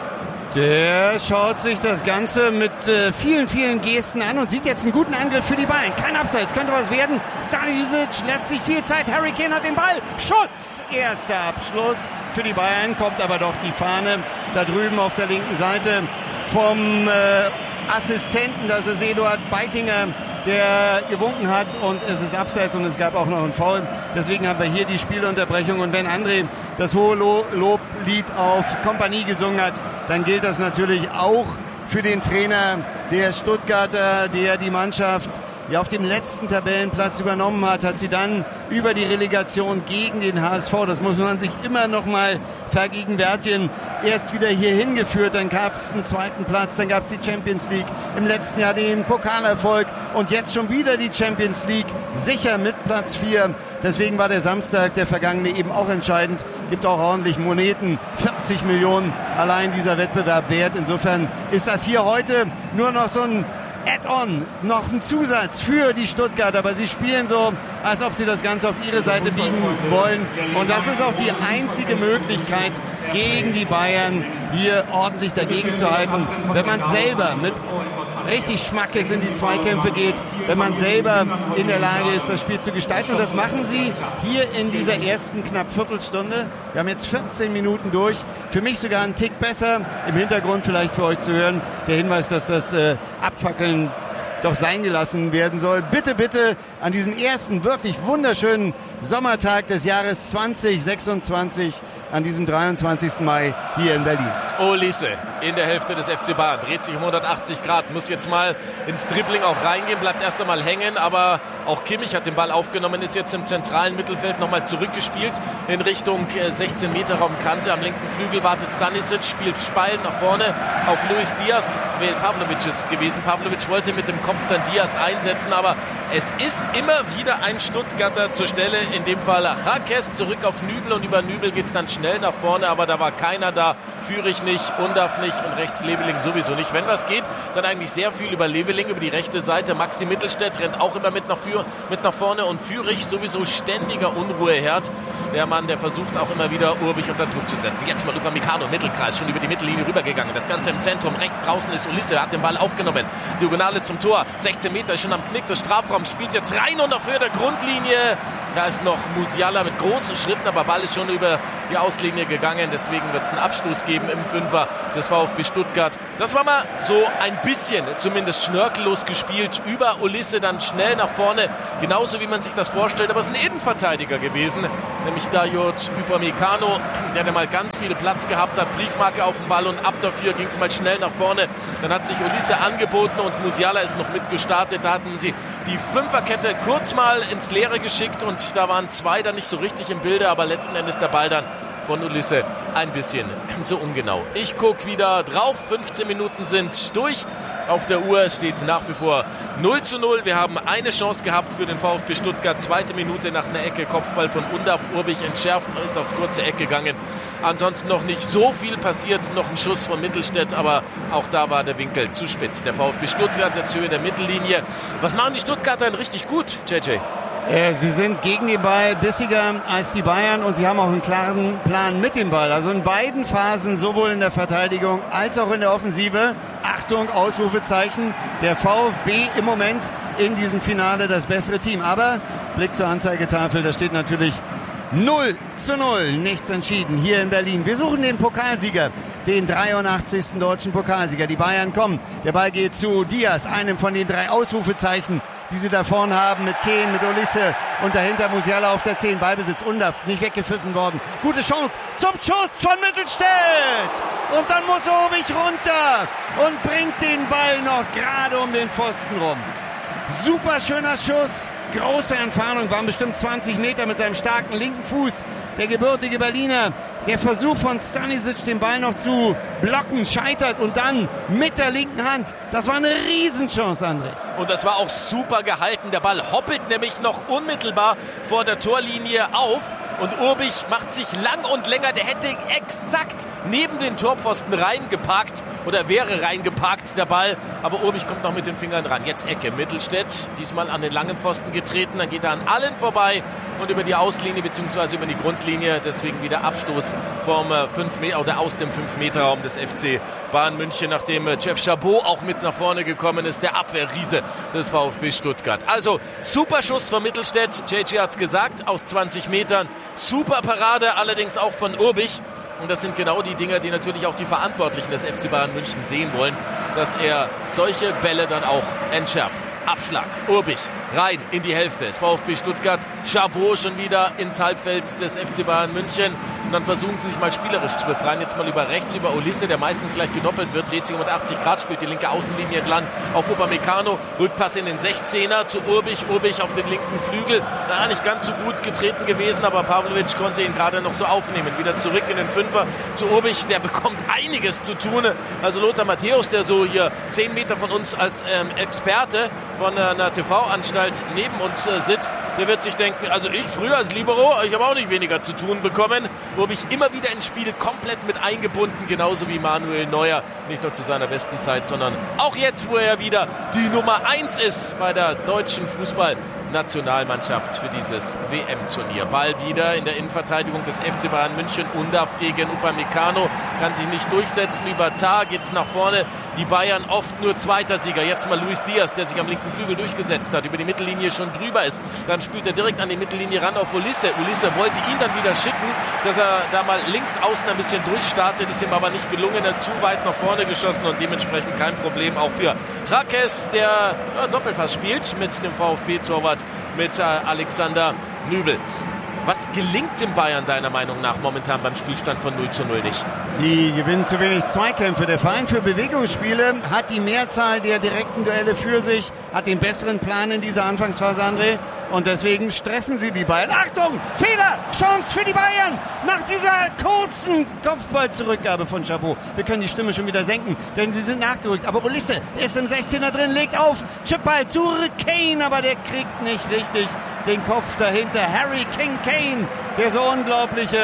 Der schaut sich das Ganze mit äh, vielen, vielen Gesten an und sieht jetzt einen guten Angriff für die Bayern. Kein Abseits, könnte was werden. Stanisic lässt sich viel Zeit. Harry Kane hat den Ball. Schuss! Erster Abschluss für die Bayern. Kommt aber doch die Fahne da drüben auf der linken Seite vom äh, Assistenten. Das ist Eduard Beitinger, der gewunken hat und es ist Abseits und es gab auch noch einen Foul. Deswegen haben wir hier die Spielunterbrechung und wenn André das hohe Loblied auf Kompany gesungen hat, dann gilt das natürlich auch für den Trainer der Stuttgarter, der die Mannschaft ja auf dem letzten Tabellenplatz übernommen hat, hat sie dann über die Relegation gegen den H S V, das muss man sich immer noch mal vergegenwärtigen, erst wieder hier hingeführt, dann gab es einen zweiten Platz, dann gab es die Champions League, im letzten Jahr den Pokalerfolg und jetzt schon wieder die Champions League, sicher mit Platz vier. Deswegen war der Samstag, der vergangene, eben auch entscheidend, gibt auch ordentlich Moneten, vierzig Millionen allein dieser Wettbewerb wert. Insofern ist das hier heute nur noch so ein Add-on, noch ein Zusatz für die Stuttgarter, aber sie spielen so, als ob sie das Ganze auf ihre Seite biegen wollen und das ist auch die einzige Möglichkeit gegen die Bayern hier ordentlich dagegen zu halten, wenn man selber mit richtig Schmackes in die Zweikämpfe geht, wenn man selber in der Lage ist, das Spiel zu gestalten und das machen sie hier in dieser ersten knapp Viertelstunde. Wir haben jetzt vierzehn Minuten durch, für mich sogar einen Tick besser, im Hintergrund vielleicht für euch zu hören, der Hinweis, dass das äh, Abfackeln doch sein gelassen werden soll. Bitte, bitte an diesem ersten wirklich wunderschönen Sommertag des Jahres zwanzig sechsundzwanzig, an diesem dreiundzwanzigsten Mai hier in Berlin. Olise in der Hälfte des F C Bayern, dreht sich um hundertachtzig Grad, muss jetzt mal ins Dribbling auch reingehen, bleibt erst einmal hängen, aber auch Kimmich hat den Ball aufgenommen, ist jetzt im zentralen Mittelfeld nochmal zurückgespielt in Richtung sechzehn Meter Raumkante. Am linken Flügel wartet Stanisic, spielt Speil nach vorne auf Luis Diaz, wählt Pavlovic ist gewesen. Pavlovic wollte mit dem Kopf dann Diaz einsetzen, aber es ist immer wieder ein Stuttgarter zur Stelle, in dem Fall Jaques zurück auf Nübel und über Nübel geht es dann schnell nach vorne, aber da war keiner da, Führig nicht. nicht, Undav nicht und rechts Leveling sowieso nicht. Wenn was geht, dann eigentlich sehr viel über Leveling, über die rechte Seite. Maxi Mittelstädt rennt auch immer mit nach, für, mit nach vorne und Führig sowieso ständiger Unruheherd. Der Mann, der versucht auch immer wieder Urbich unter Druck zu setzen. Jetzt mal Upamecano, Mittelkreis, schon über die Mittellinie rübergegangen. Das Ganze im Zentrum, rechts draußen ist Ulisse, hat den Ball aufgenommen. Diagonale zum Tor, sechzehn Meter, ist schon am Knick des Strafraums, spielt jetzt rein und auf Höhe der Grundlinie. Da ist noch Musiala mit großen Schritten, aber Ball ist schon über die Auslinie gegangen. Deswegen wird es einen Abstoß geben im Fünfer des VfB Stuttgart. Das war mal so ein bisschen, zumindest schnörkellos gespielt. Über Ulisse dann schnell nach vorne, genauso wie man sich das vorstellt. Aber es ist ein Innenverteidiger gewesen, nämlich Dayot Upamecano, der da mal ganz viel Platz gehabt hat. Briefmarke auf dem Ball und ab dafür ging es mal schnell nach vorne. Dann hat sich Ulisse angeboten und Musiala ist noch mitgestartet. Da hatten sie die Fünferkette kurz mal ins Leere geschickt und da waren zwei dann nicht so richtig im Bilde, aber letzten Endes der Ball dann von Ulisse ein bisschen zu ungenau. Ich gucke wieder drauf, fünfzehn Minuten sind durch. Auf der Uhr steht nach wie vor null zu null. Wir haben eine Chance gehabt für den VfB Stuttgart. Zweite Minute nach einer Ecke, Kopfball von Undav, Urbich entschärft, ist aufs kurze Eck gegangen. Ansonsten noch nicht so viel passiert, noch ein Schuss von Mittelstädt, aber auch da war der Winkel zu spitz. Der VfB Stuttgart jetzt Höhe der Mittellinie. Was machen die Stuttgarter denn richtig gut, J J? Sie sind gegen den Ball bissiger als die Bayern und sie haben auch einen klaren Plan mit dem Ball. Also in beiden Phasen, sowohl in der Verteidigung als auch in der Offensive. Achtung, Ausrufezeichen. Der VfB im Moment in diesem Finale das bessere Team. Aber Blick zur Anzeigetafel, da steht natürlich null zu null. Nichts entschieden hier in Berlin. Wir suchen den Pokalsieger, den dreiundachtzigsten deutschen Pokalsieger. Die Bayern kommen. Der Ball geht zu Diaz, einem von den drei Ausrufezeichen, die sie da vorne haben, mit Kehn, mit Ulisse und dahinter Musiala auf der zehn. Ballbesitz, Undav, nicht weggepfiffen worden. Gute Chance zum Schuss von Mittelstädt. Und dann muss Urbich runter und bringt den Ball noch gerade um den Pfosten rum. Super schöner Schuss, große Entfernung, waren bestimmt zwanzig Meter mit seinem starken linken Fuß. Der gebürtige Berliner, der Versuch von Stanisic, den Ball noch zu blocken, scheitert und dann mit der linken Hand. Das war eine Riesenchance, André. Und das war auch super gehalten. Der Ball hoppelt nämlich noch unmittelbar vor der Torlinie auf. Und Urbich macht sich lang und länger. Der hätte exakt neben den Torpfosten reingeparkt oder wäre reingeparkt, der Ball. Aber Urbich kommt noch mit den Fingern ran. Jetzt Ecke. Mittelstädt, diesmal an den langen Pfosten getreten. Dann geht er an allen vorbei und über die Auslinie bzw. über die Grundlinie. Deswegen wieder Abstoß vom fünf Meter oder aus dem fünf Meter Raum des F C Bayern München, nachdem Jeff Chabot auch mit nach vorne gekommen ist. Der Abwehrriese des VfB Stuttgart. Also super Schuss von Mittelstädt. J J hat's gesagt, aus zwanzig Metern. Super Parade, allerdings auch von Urbich. Und das sind genau die Dinger, die natürlich auch die Verantwortlichen des F C Bayern München sehen wollen, dass er solche Bälle dann auch entschärft. Abschlag, Urbich, rein in die Hälfte des VfB Stuttgart. Chabot schon wieder ins Halbfeld des F C Bayern München. Und dann versuchen sie sich mal spielerisch zu befreien. Jetzt mal über rechts, über Ulisse, der meistens gleich gedoppelt wird. Dreht sich um achtzig Grad, spielt die linke Außenlinie entlang auf Upamecano. Rückpass in den sechzehner zu Urbich. Urbich auf den linken Flügel. Na, nicht ganz so gut getreten gewesen, aber Pavlovic konnte ihn gerade noch so aufnehmen. Wieder zurück in den Fünfer zu Urbich. Der bekommt einiges zu tun. Also Lothar Matthäus, der so hier zehn Meter von uns als ähm, Experte von einer T V-Anstalt neben uns äh, sitzt, der wird sich denken, also ich früher als Libero, ich habe auch nicht weniger zu tun bekommen. Urbich immer wieder ins Spiel komplett mit eingebunden, genauso wie Manuel Neuer, nicht nur zu seiner besten Zeit, sondern auch jetzt, wo er wieder die Nummer eins ist bei der deutschen Fußballnationalmannschaft für dieses W M-Turnier. Ball wieder in der Innenverteidigung des F C Bayern München. Undav gegen Upamecano, kann sich nicht durchsetzen. Über Tar geht's nach vorne. Die Bayern oft nur zweiter Sieger. Jetzt mal Luis Diaz, der sich am linken Flügel durchgesetzt hat, über die Mittellinie schon drüber ist. Dann spielt er direkt an die Mittellinie ran auf Ulisse. Ulisse wollte ihn dann wieder schicken, dass er da mal links außen ein bisschen durchstartet. Ist ihm aber nicht gelungen. Er hat zu weit nach vorne geschossen und dementsprechend kein Problem auch für Rakes, der ja, Doppelpass spielt mit dem VfB-Torwart, mit äh, Alexander Nübel. Was gelingt den Bayern deiner Meinung nach momentan beim Spielstand von null zu null nicht? Sie gewinnen zu wenig Zweikämpfe. Der Verein für Bewegungsspiele hat die Mehrzahl der direkten Duelle für sich, hat den besseren Plan in dieser Anfangsphase, André. Und deswegen stressen sie die Bayern. Achtung! Fehler! Chance für die Bayern! Nach dieser kurzen Kopfballzurückgabe von Chabot. Wir können die Stimme schon wieder senken, denn sie sind nachgerückt. Aber Ulisse ist im sechzehner drin, legt auf. Chipball zurück, Kane, aber der kriegt nicht richtig den Kopf dahinter. Harry King Kane, der so unglaubliche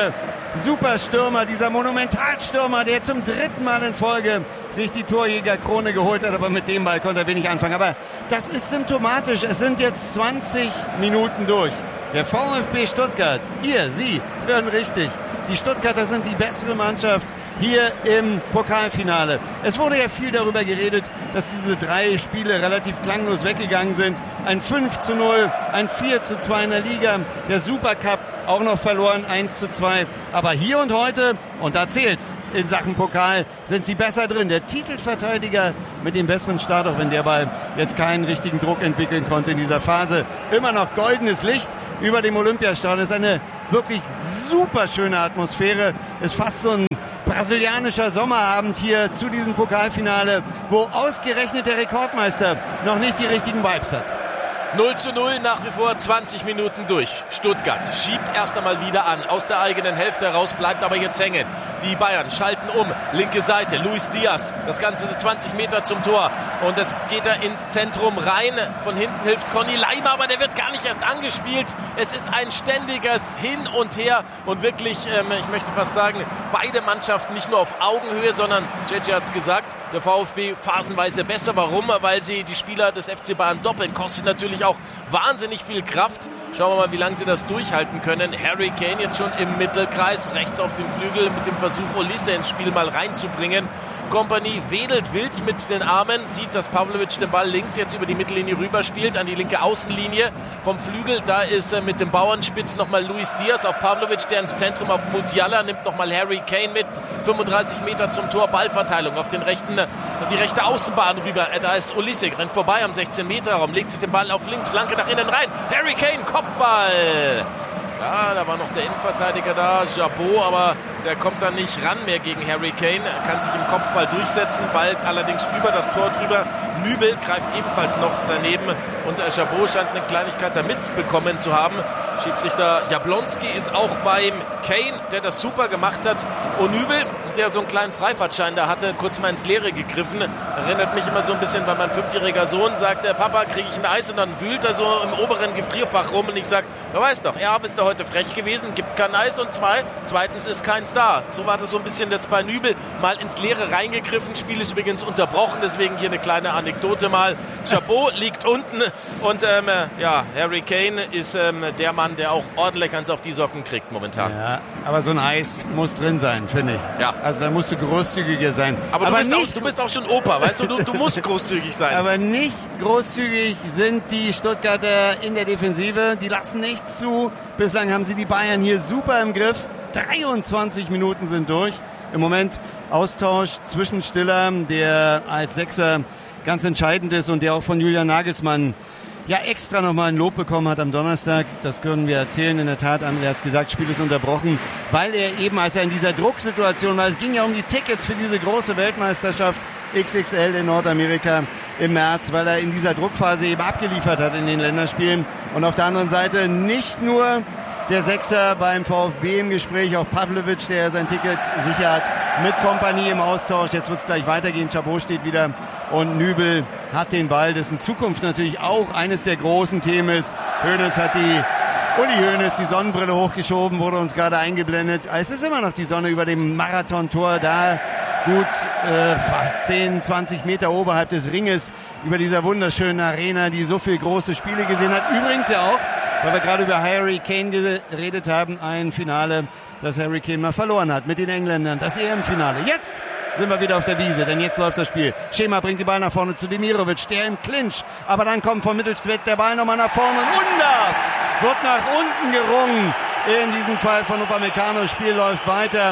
Superstürmer, dieser Monumentalstürmer, der zum dritten Mal in Folge sich die Torjägerkrone geholt hat, aber mit dem Ball konnte er wenig anfangen. Aber das ist symptomatisch. Es sind jetzt zwanzig Minuten durch. Der VfB Stuttgart, ihr, Sie, hören richtig. Die Stuttgarter sind die bessere Mannschaft hier im Pokalfinale. Es wurde ja viel darüber geredet, dass diese drei Spiele relativ klanglos weggegangen sind. Ein fünf zu null, ein vier zu zwei in der Liga, der Supercup auch noch verloren, eins zu zwei. Aber hier und heute, und da zählt's, in Sachen Pokal sind sie besser drin. Der Titelverteidiger mit dem besseren Start, auch wenn der Ball jetzt keinen richtigen Druck entwickeln konnte in dieser Phase. Immer noch goldenes Licht über dem Olympiastadion. Es ist eine wirklich super schöne Atmosphäre. Ist fast so ein brasilianischer Sommerabend hier zu diesem Pokalfinale, wo ausgerechnet der Rekordmeister noch nicht die richtigen Vibes hat. null zu null, nach wie vor zwanzig Minuten durch. Stuttgart schiebt erst einmal wieder an, aus der eigenen Hälfte heraus, bleibt aber jetzt hängen. Die Bayern schalten um, linke Seite, Luis Diaz, das Ganze so zwanzig Meter zum Tor. Und jetzt geht er ins Zentrum rein, von hinten hilft Conny Leimer, aber der wird gar nicht erst angespielt. Es ist ein ständiges Hin und Her und wirklich, ähm, ich möchte fast sagen, beide Mannschaften nicht nur auf Augenhöhe, sondern, J J hat es gesagt, der VfB phasenweise besser. Warum? Weil sie die Spieler des F C Bayern doppeln. Kostet natürlich auch wahnsinnig viel Kraft. Schauen wir mal, wie lange sie das durchhalten können. Harry Kane jetzt schon im Mittelkreis, rechts auf dem Flügel mit dem Versuch, Olise ins Spiel mal reinzubringen. Kompanie wedelt wild mit den Armen, sieht, dass Pavlovic den Ball links jetzt über die Mittellinie rüberspielt, an die linke Außenlinie vom Flügel. Da ist äh, mit dem Bauernspitz nochmal Luis Diaz auf Pavlovic, der ins Zentrum auf Musiala, nimmt nochmal Harry Kane mit, fünfunddreißig Meter zum Tor, Ballverteilung auf den rechten, äh, die rechte Außenbahn rüber. Äh, da ist Olise, rennt vorbei am sechzehn Meter Raum, legt sich den Ball auf links, Flanke nach innen rein. Harry Kane, Kopfball! Ja, da war noch der Innenverteidiger da, Jabot, aber der kommt dann nicht ran mehr gegen Harry Kane, kann sich im Kopfball durchsetzen, Ball allerdings über das Tor drüber. Nübel greift ebenfalls noch daneben und äh, Jabot scheint eine Kleinigkeit da mitbekommen zu haben. Schiedsrichter Jablonski ist auch beim Kane, der das super gemacht hat. Und Nübel, der so einen kleinen Freifahrtschein da hatte, kurz mal ins Leere gegriffen. Erinnert mich immer so ein bisschen, weil mein fünfjähriger Sohn sagt, Papa, kriege ich ein Eis? Und dann wühlt er so im oberen Gefrierfach rum und ich sage, du weißt doch, er ist da heute frech gewesen, gibt kein Eis und zwei, zweitens ist keins da. So war das so ein bisschen jetzt bei Nübel, mal ins Leere reingegriffen. Spiel ist übrigens unterbrochen, deswegen hier eine kleine Anekdote mal. Chabot liegt unten und ähm, ja, Harry Kane ist ähm, der Mann, der auch ordentlich eins auf die Socken kriegt momentan. Ja, aber so ein Eis muss drin sein, finde ich. Ja. Also da musst du großzügiger sein. Aber, aber du, bist nicht, auch, du bist auch schon Opa, weißt du, du, du musst großzügig sein. Aber nicht großzügig sind die Stuttgarter in der Defensive. Die lassen nichts zu. Bislang haben sie die Bayern hier super im Griff. dreiundzwanzig Minuten sind durch. Im Moment Austausch zwischen Stiller, der als Sechser ganz entscheidend ist und der auch von Julian Nagelsmann ja extra nochmal ein Lob bekommen hat am Donnerstag. Das können wir erzählen. In der Tat, André hat es gesagt, Spiel ist unterbrochen, weil er eben, als er in dieser Drucksituation war, es ging ja um die Tickets für diese große Weltmeisterschaft X X L in Nordamerika im März, weil er in dieser Druckphase eben abgeliefert hat in den Länderspielen. Und auf der anderen Seite nicht nur der Sechser beim VfB im Gespräch, auch Pavlovic, der sein Ticket sicher hat, mit Kompanie im Austausch. Jetzt wird es gleich weitergehen. Chabot steht wieder und Nübel hat den Ball. Das in Zukunft natürlich auch eines der großen Themen ist. Hoeneß hat die, Uli Hoeneß, die Sonnenbrille hochgeschoben, wurde uns gerade eingeblendet. Es ist immer noch die Sonne über dem Marathontor da. Gut äh, zehn, zwanzig Meter oberhalb des Ringes über dieser wunderschönen Arena, die so viele große Spiele gesehen hat. Übrigens ja auch, weil wir gerade über Harry Kane geredet haben, ein Finale, das Harry Kane mal verloren hat mit den Engländern, das E M-Finale. Jetzt sind wir wieder auf der Wiese, denn jetzt läuft das Spiel. Schema bringt die Ball nach vorne zu Demirovic, der im Clinch, aber dann kommt vom Mittelfeld der Ball nochmal nach vorne und Undaf wird nach unten gerungen. In diesem Fall von Upamecano, Spiel läuft weiter.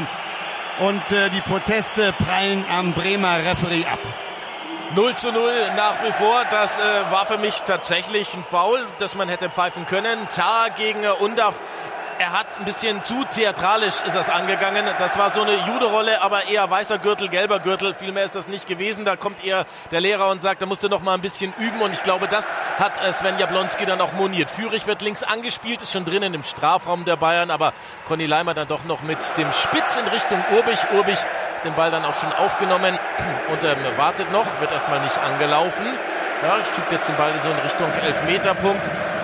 Und äh, die Proteste prallen am Bremer Referee ab. null zu null nach wie vor. Das äh, war für mich tatsächlich ein Foul, das man hätte pfeifen können. Tah gegen äh, Undaf. Er hat ein bisschen zu theatralisch ist das angegangen. Das war so eine Judo-Rolle, aber eher weißer Gürtel, gelber Gürtel. Viel mehr ist das nicht gewesen. Da kommt eher der Lehrer und sagt, da musst du noch mal ein bisschen üben. Und ich glaube, das hat Sven Jablonski dann auch moniert. Führig wird links angespielt, ist schon drinnen im Strafraum der Bayern. Aber Conny Leimer dann doch noch mit dem Spitz in Richtung Urbich. Urbich den Ball dann auch schon aufgenommen und ähm, wartet noch, wird erstmal nicht angelaufen. Ja, schiebt jetzt den Ball so in Richtung Elfmeterpunkt.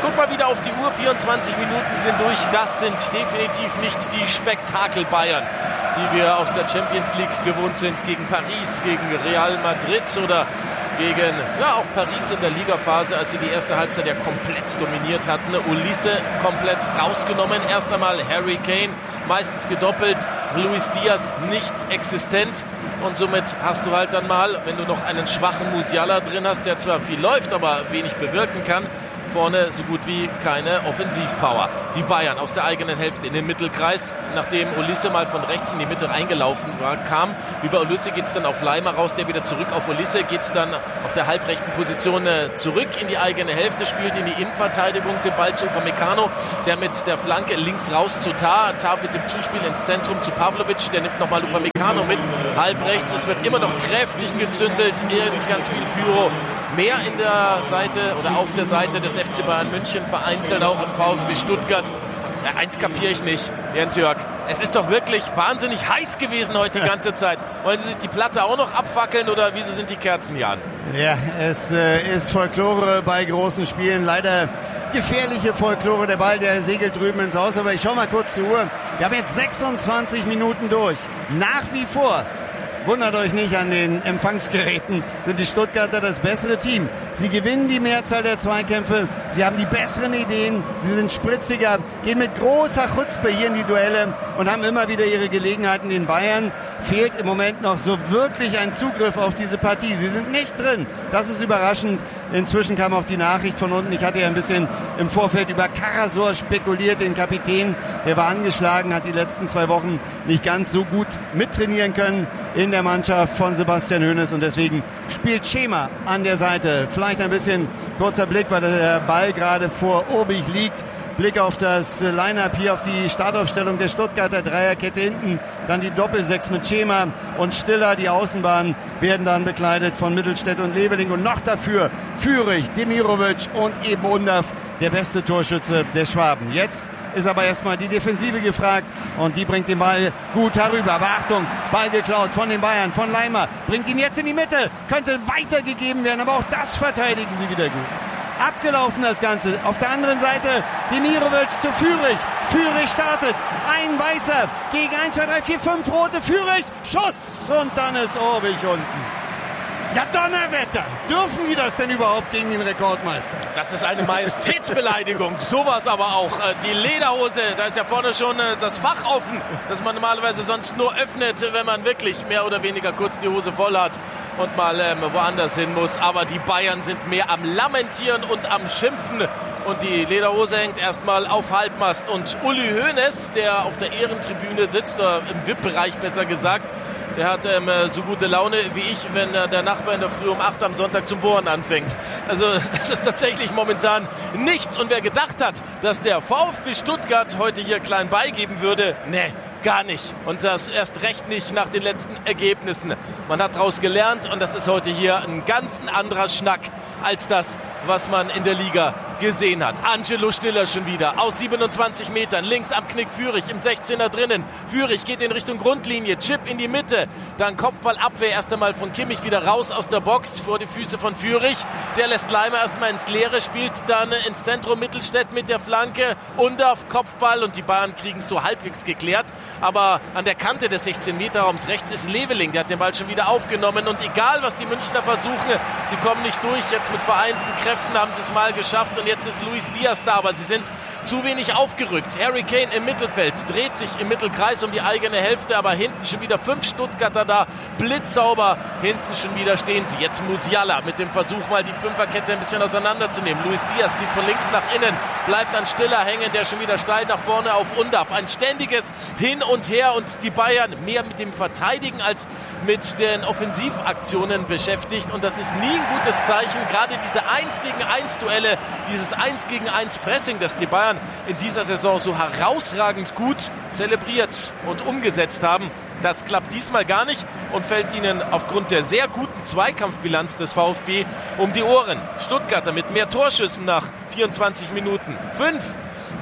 Guck mal wieder auf die Uhr, vierundzwanzig Minuten sind durch. Das sind definitiv nicht die Spektakel-Bayern, die wir aus der Champions League gewohnt sind, gegen Paris, gegen Real Madrid oder gegen, ja, auch Paris in der Ligaphase, als sie die erste Halbzeit ja komplett dominiert hatten. Ulisse komplett rausgenommen. Erst einmal Harry Kane, meistens gedoppelt. Luis Diaz nicht existent. Und somit hast du halt dann mal, wenn du noch einen schwachen Musiala drin hast, der zwar viel läuft, aber wenig bewirken kann, vorne so gut wie keine Offensivpower. Die Bayern aus der eigenen Hälfte in den Mittelkreis, nachdem Ulisse mal von rechts in die Mitte reingelaufen war, kam. Über Ulisse geht es dann auf Leimer raus, der wieder zurück auf Ulisse, geht dann auf der halbrechten Position zurück in die eigene Hälfte, spielt in die Innenverteidigung den Ball zu Upamecano, der mit der Flanke links raus zu Tah, Tah mit dem Zuspiel ins Zentrum zu Pavlovic, der nimmt nochmal Upamecano mit, halb rechts, es wird immer noch kräftig gezündelt, ganz, ganz viel Pyro, mehr in der Seite oder auf der Seite des F C Bayern München, vereinzelt auch im VfB Stuttgart. Ja, eins kapiere ich nicht, Jens-Jörg. Es ist doch wirklich wahnsinnig heiß gewesen heute die ganze Zeit. Wollen Sie sich die Platte auch noch abfackeln oder wieso sind die Kerzen, Jan? Ja, es äh, ist Folklore bei großen Spielen. Leider gefährliche Folklore. Der Ball, der segelt drüben ins Haus. Aber ich schau mal kurz zur Uhr. Wir haben jetzt sechsundzwanzig Minuten durch. Nach wie vor. Wundert euch nicht, an den Empfangsgeräten sind die Stuttgarter das bessere Team. Sie gewinnen die Mehrzahl der Zweikämpfe, sie haben die besseren Ideen, sie sind spritziger, gehen mit großer Chutzpe hier in die Duelle und haben immer wieder ihre Gelegenheiten. Den Bayern fehlt im Moment noch so wirklich ein Zugriff auf diese Partie. Sie sind nicht drin, das ist überraschend. Inzwischen kam auch die Nachricht von unten, ich hatte ja ein bisschen im Vorfeld über Karasor spekuliert, den Kapitän, der war angeschlagen, hat die letzten zwei Wochen nicht ganz so gut mittrainieren können in der Mannschaft von Sebastian Hoeneß und deswegen spielt Schema an der Seite. Vielleicht ein bisschen kurzer Blick, weil der Ball gerade vor Obig liegt. Blick auf das Line-Up hier, auf die Startaufstellung der Stuttgarter Dreierkette hinten. Dann die Doppelsechs mit Schema und Stiller. Die Außenbahnen werden dann bekleidet von Mittelstädt und Leveling. Und noch dafür Führig, Demirovic und eben Undav, der beste Torschütze der Schwaben. Jetzt ist aber erstmal die Defensive gefragt und die bringt den Ball gut herüber. Aber Achtung, Ball geklaut von den Bayern, von Leimer, bringt ihn jetzt in die Mitte, könnte weitergegeben werden, aber auch das verteidigen sie wieder gut. Abgelaufen das Ganze. Auf der anderen Seite Demirovic zu Führig. Führig startet. Ein Weißer gegen eins, zwei, drei, vier, fünf rote. Führig, Schuss und dann ist Obig unten. Ja, Donnerwetter! Dürfen die das denn überhaupt gegen den Rekordmeister? Das ist eine Majestätsbeleidigung. Sowas aber auch. Die Lederhose, da ist ja vorne schon das Fach offen, das man normalerweise sonst nur öffnet, wenn man wirklich mehr oder weniger kurz die Hose voll hat und mal ähm, woanders hin muss. Aber die Bayern sind mehr am Lamentieren und am Schimpfen. Und die Lederhose hängt erstmal auf Halbmast. Und Uli Hoeneß, der auf der Ehrentribüne sitzt, oder im V I P-Bereich besser gesagt, der hat ähm, so gute Laune wie ich, wenn äh, der Nachbar in der Früh um acht am Sonntag zum Bohren anfängt. Also das ist tatsächlich momentan nichts. Und wer gedacht hat, dass der VfB Stuttgart heute hier klein beigeben würde, nee, gar nicht. Und das erst recht nicht nach den letzten Ergebnissen. Man hat daraus gelernt und das ist heute hier ein ganz anderer Schnack als das, was man in der Liga gesehen hat. Angelo Stiller schon wieder aus siebenundzwanzig Metern, links am Knick Führig, im sechzehner drinnen. Führig geht in Richtung Grundlinie, Chip in die Mitte, dann Kopfballabwehr erst einmal von Kimmich wieder raus aus der Box vor die Füße von Führig. Der lässt Leimer erstmal ins Leere, spielt dann ins Zentrum Mittelstädt mit der Flanke, Undav, Kopfball und die Bayern kriegen es so halbwegs geklärt. Aber an der Kante des sechzehn Meter Raums rechts ist Leveling, der hat den Ball schon wieder aufgenommen und egal was die Münchner versuchen, sie kommen nicht durch, jetzt mit vereinten Kräften haben sie es mal geschafft und jetzt ist Luis Diaz da, aber sie sind zu wenig aufgerückt. Harry Kane im Mittelfeld, dreht sich im Mittelkreis um die eigene Hälfte, aber hinten schon wieder fünf Stuttgarter da, blitzsauber, hinten schon wieder stehen sie. Jetzt Musiala mit dem Versuch mal die Fünferkette ein bisschen auseinanderzunehmen. Luis Diaz zieht von links nach innen, bleibt an Stiller hängen, der schon wieder steil nach vorne auf Undav. Ein ständiges Hin und Her und die Bayern mehr mit dem Verteidigen als mit den Offensivaktionen beschäftigt und das ist nie ein gutes Zeichen. Gerade diese eins gegen eins Duelle, dieses eins gegen eins Pressing, das die Bayern in dieser Saison so herausragend gut zelebriert und umgesetzt haben, das klappt diesmal gar nicht und fällt ihnen aufgrund der sehr guten Zweikampfbilanz des VfB um die Ohren. Stuttgarter mit mehr Torschüssen nach vierundzwanzig Minuten. Fünf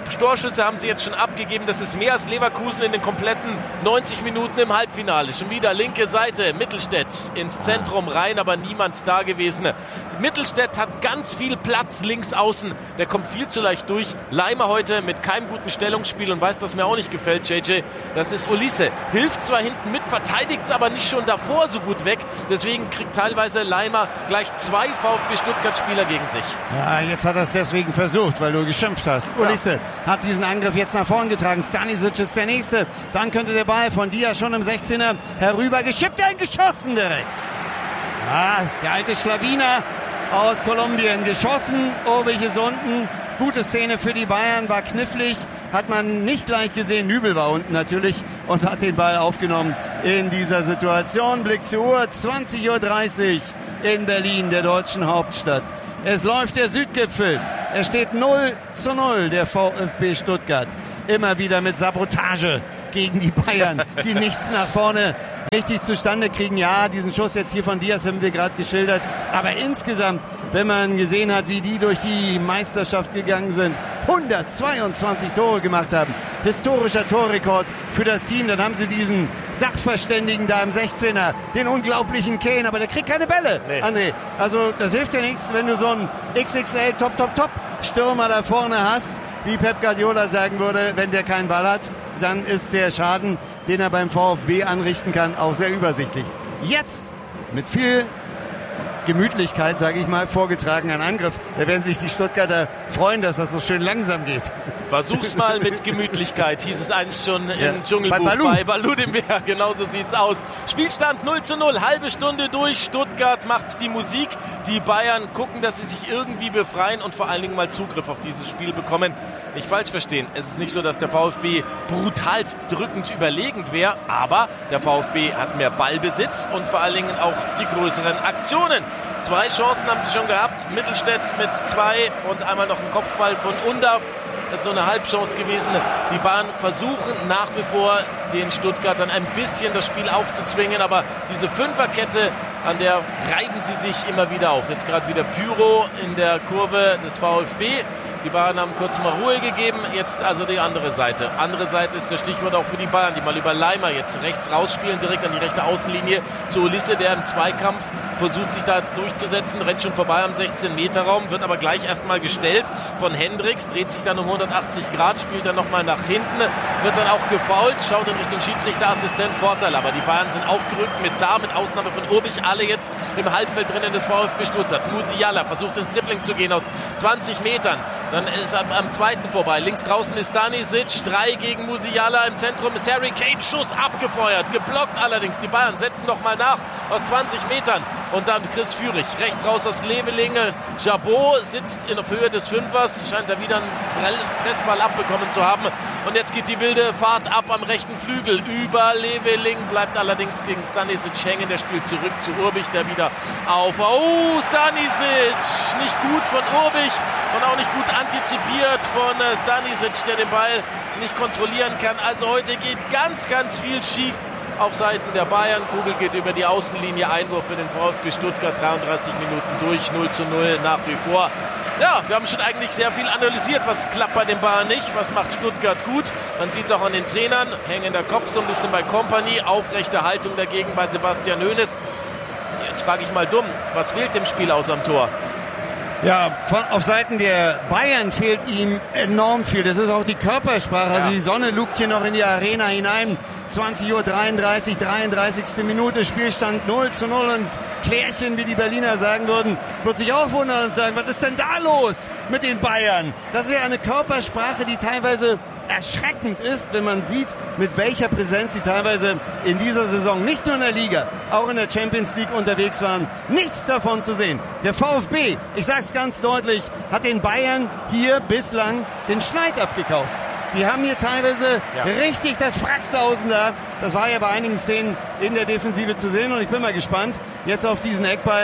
Fünf Torschüsse haben sie jetzt schon abgegeben. Das ist mehr als Leverkusen in den kompletten neunzig Minuten im Halbfinale. Schon wieder linke Seite, Mittelstädt ins Zentrum rein, aber niemand da gewesen. Mittelstädt hat ganz viel Platz links außen. Der kommt viel zu leicht durch. Leimer heute mit keinem guten Stellungsspiel und weiß, was mir auch nicht gefällt, J J. Das ist Olise. Hilft zwar hinten mit, verteidigt es aber nicht schon davor so gut weg. Deswegen kriegt teilweise Leimer gleich zwei VfB Stuttgart-Spieler gegen sich. Ja, jetzt hat er es deswegen versucht, weil du geschimpft hast. Olise ja. hat diesen Angriff jetzt nach vorn getragen. Stanisic ist der Nächste. Dann könnte der Ball von Diaz schon im sechzehner herüber geschippt, eingeschossen direkt. Ja, der alte Schlawiner aus Kolumbien geschossen. Obig ist unten. Gute Szene für die Bayern, war knifflig. Hat man nicht gleich gesehen. Nübel war unten natürlich und hat den Ball aufgenommen in dieser Situation. Blick zur Uhr, zwanzig Uhr dreißig in Berlin, der deutschen Hauptstadt. Es läuft der Südgipfel. Es steht null zu null, der VfB Stuttgart. Immer wieder mit Sabotage gegen die Bayern, die nichts nach vorne richtig zustande kriegen. Ja, diesen Schuss jetzt hier von Diaz haben wir gerade geschildert. Aber insgesamt, wenn man gesehen hat, wie die durch die Meisterschaft gegangen sind, hundertzweiundzwanzig Tore gemacht haben. Historischer Torrekord für das Team. Dann haben sie diesen Sachverständigen da im sechzehner, den unglaublichen Kane, aber der kriegt keine Bälle, nee. André. Also das hilft ja nichts, wenn du so einen X X L Top, Top, Top Stürmer da vorne hast, wie Pep Guardiola sagen würde, wenn der keinen Ball hat, dann ist der Schaden, den er beim VfB anrichten kann, auch sehr übersichtlich. Jetzt mit viel Gemütlichkeit, sage ich mal, vorgetragen ein Angriff. Da werden sich die Stuttgarter freuen, dass das so schön langsam geht. Versuch's mal mit Gemütlichkeit, hieß es einst schon ja. im Dschungelbuch. Bei Balu. Bei Balu dem Bär, genauso sieht's aus. Spielstand null zu null, halbe Stunde durch. Stuttgart macht die Musik. Die Bayern gucken, dass sie sich irgendwie befreien und vor allen Dingen mal Zugriff auf dieses Spiel bekommen. Nicht falsch verstehen, es ist nicht so, dass der VfB brutalst drückend überlegend wäre, aber der VfB hat mehr Ballbesitz und vor allen Dingen auch die größeren Aktionen. Zwei Chancen haben sie schon gehabt, Mittelstädt mit zwei und einmal noch ein Kopfball von Undav. Das ist so eine Halbchance gewesen. Die Bayern versuchen nach wie vor, den Stuttgartern ein bisschen das Spiel aufzuzwingen, aber diese Fünferkette, an der reiben sie sich immer wieder auf. Jetzt gerade wieder Pyro in der Kurve des VfB. Die Bayern haben kurz mal Ruhe gegeben, jetzt also die andere Seite. Andere Seite ist das Stichwort auch für die Bayern, die mal über Leimer jetzt rechts rausspielen, direkt an die rechte Außenlinie zu Olise, der im Zweikampf versucht, sich da jetzt durchzusetzen, rennt schon vorbei am sechzehn Meter Raum, wird aber gleich erstmal gestellt von Hendricks, dreht sich dann um hundertachtzig Grad, spielt dann nochmal nach hinten, wird dann auch gefoult, schaut in Richtung Schiedsrichterassistent, Vorteil, aber die Bayern sind aufgerückt mit Tar, mit Ausnahme von Urbich, alle jetzt im Halbfeld drinnen des VfB Stuttgart. Musiala versucht ins Dribbling zu gehen aus zwanzig Metern. Dann ist er am zweiten vorbei. Links draußen ist Stanisic. Drei gegen Musiala. Im Zentrum ist Harry Kane. Schuss abgefeuert. Geblockt allerdings. Die Bayern setzen noch mal nach aus zwanzig Metern. Und dann Chris Führig. Rechts raus aus Levelinge. Jabot sitzt in der Höhe des Fünfers. Scheint da wieder einen Pressball abbekommen zu haben. Und jetzt geht die wilde Fahrt ab am rechten Flügel. Über Leveling. Bleibt allerdings gegen Stanisic hängen. Der spielt zurück zu Urbich. Der wieder auf. Oh, Stanisic. Nicht gut von Urbich. Und auch nicht gut antizipiert von Stanisic, der den Ball nicht kontrollieren kann. Also heute geht ganz, ganz viel schief auf Seiten der Bayern. Kugel geht über die Außenlinie. Einwurf für den VfB Stuttgart. dreiunddreißig Minuten durch. null zu null nach wie vor. Ja, wir haben schon eigentlich sehr viel analysiert. Was klappt bei den Bayern nicht? Was macht Stuttgart gut? Man sieht es auch an den Trainern. Hängender Kopf so ein bisschen bei Kompany. Aufrechte Haltung dagegen bei Sebastian Hoeneß. Jetzt frage ich mal dumm. Was fehlt dem Spiel aus am Tor? Ja, von, auf Seiten der Bayern fehlt ihm enorm viel. Das ist auch die Körpersprache. Ja. Also die Sonne lugt hier noch in die Arena hinein. zwanzig Uhr dreiunddreißig, dreiunddreißigste Minute, Spielstand null zu null. Und Klärchen, wie die Berliner sagen würden, wird sich auch wundern und sagen, was ist denn da los mit den Bayern? Das ist ja eine Körpersprache, die teilweise erschreckend ist, wenn man sieht, mit welcher Präsenz sie teilweise in dieser Saison, nicht nur in der Liga, auch in der Champions League unterwegs waren. Nichts davon zu sehen. Der VfB, ich sage es ganz deutlich, hat den Bayern hier bislang den Schneid abgekauft. Die haben hier teilweise ja. richtig das Fracksausen da. Das war ja bei einigen Szenen in der Defensive zu sehen. Und ich bin mal gespannt jetzt auf diesen Eckball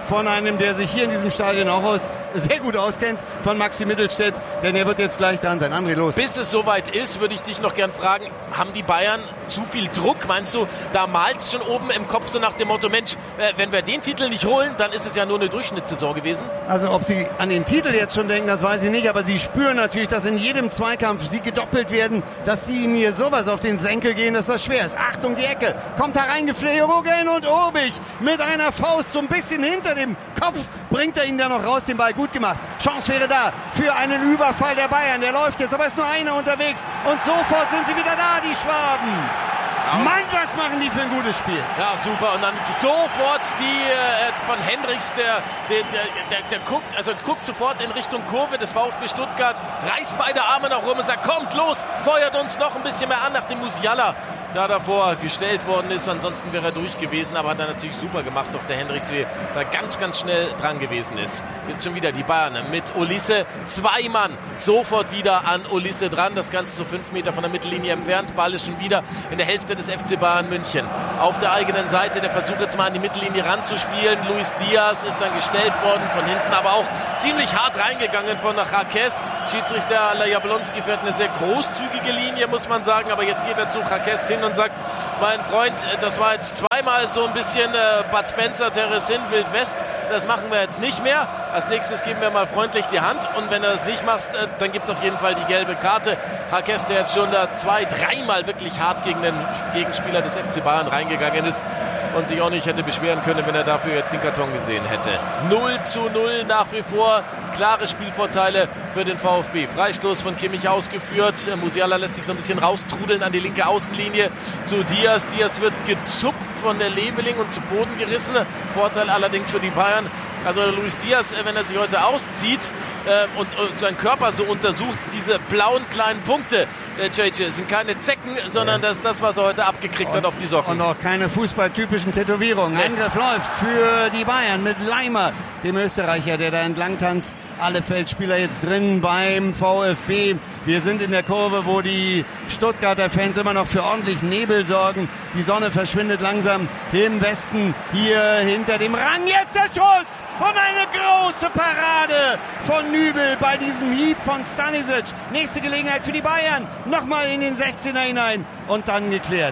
von einem, der sich hier in diesem Stadion auch aus, sehr gut auskennt, von Maxi Mittelstädt, denn er wird jetzt gleich dran sein. André, los. Bis es soweit ist, würde ich dich noch gern fragen, haben die Bayern zu viel Druck? Meinst du, da malt es schon oben im Kopf so nach dem Motto, Mensch, äh, wenn wir den Titel nicht holen, dann ist es ja nur eine Durchschnittssaison gewesen? Also ob sie an den Titel jetzt schon denken, das weiß ich nicht, aber sie spüren natürlich, dass in jedem Zweikampf sie gedoppelt werden, dass die ihnen hier sowas auf den Senkel gehen, dass das schwer ist. Achtung, die Ecke, kommt da reingeflogen und Obig mit einer Faust so ein bisschen hinter dem Kopf, bringt er ihn dann noch raus, den Ball gut gemacht. Chance wäre da für einen Überfall der Bayern, der läuft jetzt, aber ist nur einer unterwegs und sofort sind sie wieder da, die Schwaben. Mann, was machen die für ein gutes Spiel. Ja, super. Und dann sofort die äh, von Hendricks, der, der, der, der, der guckt, also guckt sofort in Richtung Kurve des VfB Stuttgart, reißt beide Arme nach oben und sagt, kommt los, feuert uns noch ein bisschen mehr an, nachdem Musiala da davor gestellt worden ist. Ansonsten wäre er durch gewesen, aber hat er natürlich super gemacht, doch der Hendricks, wie da ganz, ganz schnell dran gewesen ist. Jetzt schon wieder die Bayern mit Olise, zwei Mann, sofort wieder an Olise dran, das Ganze so fünf Meter von der Mittellinie entfernt, Ball ist schon wieder in der Hälfte des F C Bayern München. Auf der eigenen Seite, der Versuch jetzt mal an die Mittellinie ranzuspielen. Luis Diaz ist dann gestellt worden von hinten, aber auch ziemlich hart reingegangen von Jaquez. Schiedsrichter Jablonski fährt eine sehr großzügige Linie, muss man sagen, aber jetzt geht er zu Jaquez hin und sagt, mein Freund, das war jetzt zweimal so ein bisschen äh, Bud Spencer, Teresin, Wild West, das machen wir jetzt nicht mehr. Als nächstes geben wir mal freundlich die Hand und wenn du das nicht machst, äh, dann gibt es auf jeden Fall die gelbe Karte. Jaquez, der jetzt schon da zwei, dreimal wirklich hart gegen den Gegenspieler des F C Bayern reingegangen ist und sich auch nicht hätte beschweren können, wenn er dafür jetzt den Karton gesehen hätte. null zu null nach wie vor, klare Spielvorteile für den VfB. Freistoß von Kimmich ausgeführt, Musiala lässt sich so ein bisschen raustrudeln an die linke Außenlinie zu Diaz. Diaz wird gezupft von der Leveling und zu Boden gerissen. Vorteil allerdings für die Bayern. Also Luis Diaz, wenn er sich heute auszieht äh, und, und seinen Körper so untersucht, diese blauen kleinen Punkte, äh, J J, sind keine Zecken, sondern das ist das, was er heute abgekriegt und, hat auf die Socken. Und auch keine fußballtypischen Tätowierungen. Nee. Angriff läuft für die Bayern mit Leimer, dem Österreicher, der da entlang tanzt. Alle Feldspieler jetzt drin beim VfB. Wir sind in der Kurve, wo die Stuttgarter Fans immer noch für ordentlich Nebel sorgen. Die Sonne verschwindet langsam im Westen, hier hinter dem Rang. Jetzt der Schuss! Und eine große Parade von Nübel bei diesem Hieb von Stanisic. Nächste Gelegenheit für die Bayern. Nochmal in den sechzehner hinein und dann geklärt.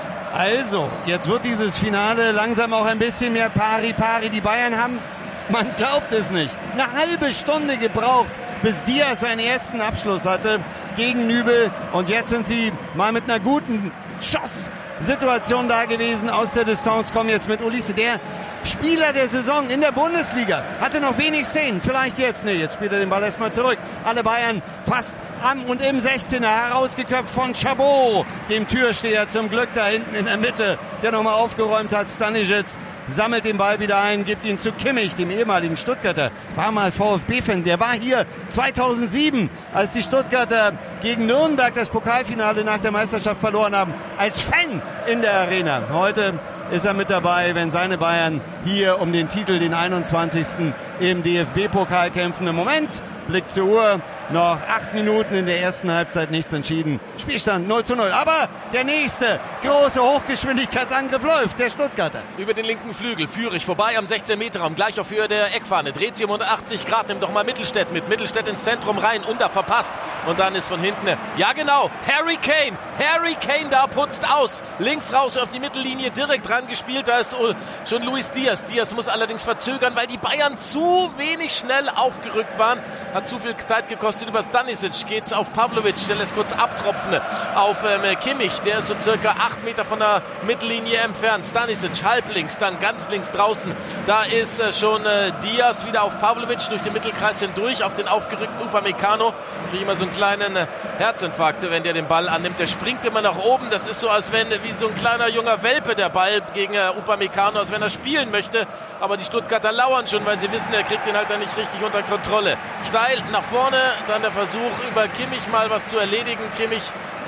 Also, jetzt wird dieses Finale langsam auch ein bisschen mehr pari-pari. Die Bayern haben, man glaubt es nicht, eine halbe Stunde gebraucht, bis Diaz seinen ersten Abschluss hatte gegen Nübel. Und jetzt sind sie mal mit einer guten Schosssituation da gewesen. Aus der Distanz kommen jetzt mit Olise, der Spieler der Saison in der Bundesliga. Hatte noch wenig Szenen, vielleicht jetzt. Nee, jetzt spielt er den Ball erstmal zurück. Alle Bayern fast am und im sechzehner, herausgeköpft von Chabot, dem Türsteher zum Glück da hinten in der Mitte, der nochmal aufgeräumt hat. Stanisic sammelt den Ball wieder ein, gibt ihn zu Kimmich, dem ehemaligen Stuttgarter. War mal VfB-Fan, der war hier zweitausendsieben, als die Stuttgarter gegen Nürnberg das Pokalfinale nach der Meisterschaft verloren haben, als Fan in der Arena. Heute ist er mit dabei, wenn seine Bayern hier um den Titel, den einundzwanzigsten im D F B-Pokal kämpfen. Im Moment, Blick zur Uhr, noch acht Minuten in der ersten Halbzeit, nichts entschieden. Spielstand null zu null. Aber der nächste große Hochgeschwindigkeitsangriff läuft, der Stuttgarter. Über den linken Flügel, Führig vorbei am sechzehn Meter Raum, gleich auf Höhe der Eckfahne. Dreht sie um hundertachtzig Grad, nimmt doch mal Mittelstädt mit. Mittelstädt ins Zentrum rein, Under verpasst. Und dann ist von hinten, ja genau, Harry Kane. Harry Kane da putzt aus. Links raus auf die Mittellinie, direkt ran gespielt. Da ist schon Luis Diaz. Diaz muss allerdings verzögern, weil die Bayern zu wenig schnell aufgerückt waren. Hat zu viel Zeit gekostet. Über Stanisic geht's auf Pavlovic, der lässt kurz abtropfen auf ähm, Kimmich. Der ist so circa acht Meter von der Mittellinie entfernt. Stanisic halblinks, dann ganz links draußen. Da ist äh, schon äh, Diaz wieder auf Pavlovic durch den Mittelkreis hindurch auf den aufgerückten Upamecano. Kriege immer so einen kleinen äh, Herzinfarkt, wenn der den Ball annimmt. Der springt immer nach oben. Das ist so, als wenn äh, wie so ein kleiner junger Welpe der Ball gegen äh, Upamecano, als wenn er spielen möchte. Aber die Stuttgarter lauern schon, weil sie wissen, er kriegt den halt dann nicht richtig unter Kontrolle. Steil nach vorne, dann der Versuch über Kimmich mal was zu erledigen. Kimmich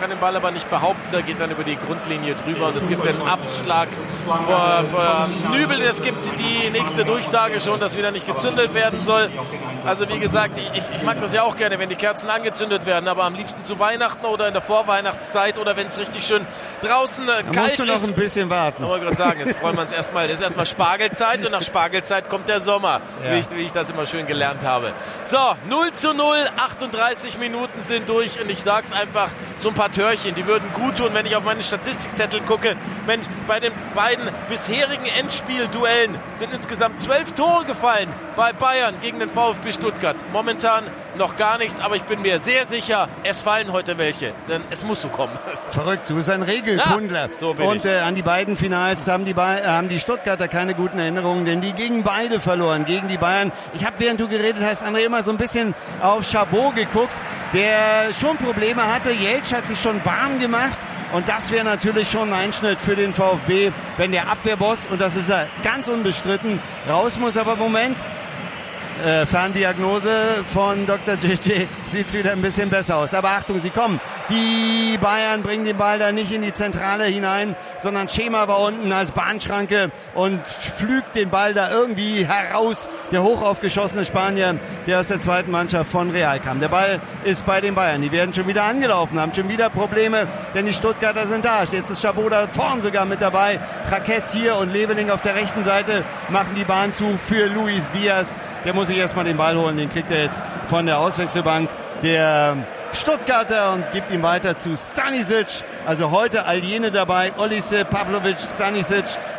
kann den Ball aber nicht behaupten, der geht dann über die Grundlinie drüber und es gibt einen Abschlag vor, vor Nübel. Es gibt die nächste Durchsage schon, dass wieder nicht gezündelt werden soll. Also wie gesagt, ich, ich mag das ja auch gerne, wenn die Kerzen angezündet werden, aber am liebsten zu Weihnachten oder in der Vorweihnachtszeit oder wenn es richtig schön draußen äh, kalt musst du noch ist. ein bisschen warten. Ich wollte gerade sagen, jetzt freuen wir uns erstmal. Das ist erstmal Spargelzeit und nach Spargelzeit kommt der Sommer, ja. wie, ich, wie ich das immer schön gelernt habe. So, null zu null, achtunddreißig Minuten sind durch und ich sag's einfach, so ein paar Törchen, die würden gut tun, wenn ich auf meine Statistikzettel gucke. Mensch, bei den beiden bisherigen Endspielduellen sind insgesamt zwölf Tore gefallen bei Bayern gegen den VfB Stuttgart. Momentan noch gar nichts, aber ich bin mir sehr sicher, es fallen heute welche, denn es muss so kommen. Verrückt, du bist ein Regelkundler. Ja, so bin und äh, an die beiden Finals haben die, ba- haben die Stuttgarter keine guten Erinnerungen, denn die gegen beide verloren, gegen die Bayern. Ich habe, während du geredet hast, André, immer so ein bisschen auf Chabot geguckt, der schon Probleme hatte. Jeltsch hat sich schon warm gemacht. Und das wäre natürlich schon ein Einschnitt für den VfB, wenn der Abwehrboss, und das ist er ganz unbestritten, raus muss. Aber Moment, äh, Ferndiagnose von Doktor J J, sieht es wieder ein bisschen besser aus. Aber Achtung, sie kommen. Die Bayern bringen den Ball da nicht in die Zentrale hinein, sondern Schema war unten als Bahnschranke und pflügt den Ball da irgendwie heraus. Der hochaufgeschossene Spanier, der aus der zweiten Mannschaft von Real kam. Der Ball ist bei den Bayern. Die werden schon wieder angelaufen, haben schon wieder Probleme, denn die Stuttgarter sind da. Jetzt ist Chabot da vorn sogar mit dabei. Jaquez hier und Leveling auf der rechten Seite machen die Bahn zu für Luis Diaz. Der muss sich erstmal den Ball holen, den kriegt er jetzt von der Auswechselbank. Der Stuttgarter und gibt ihn weiter zu Stanisic. Also heute all jene dabei. Olise, Pavlovic, Stanisic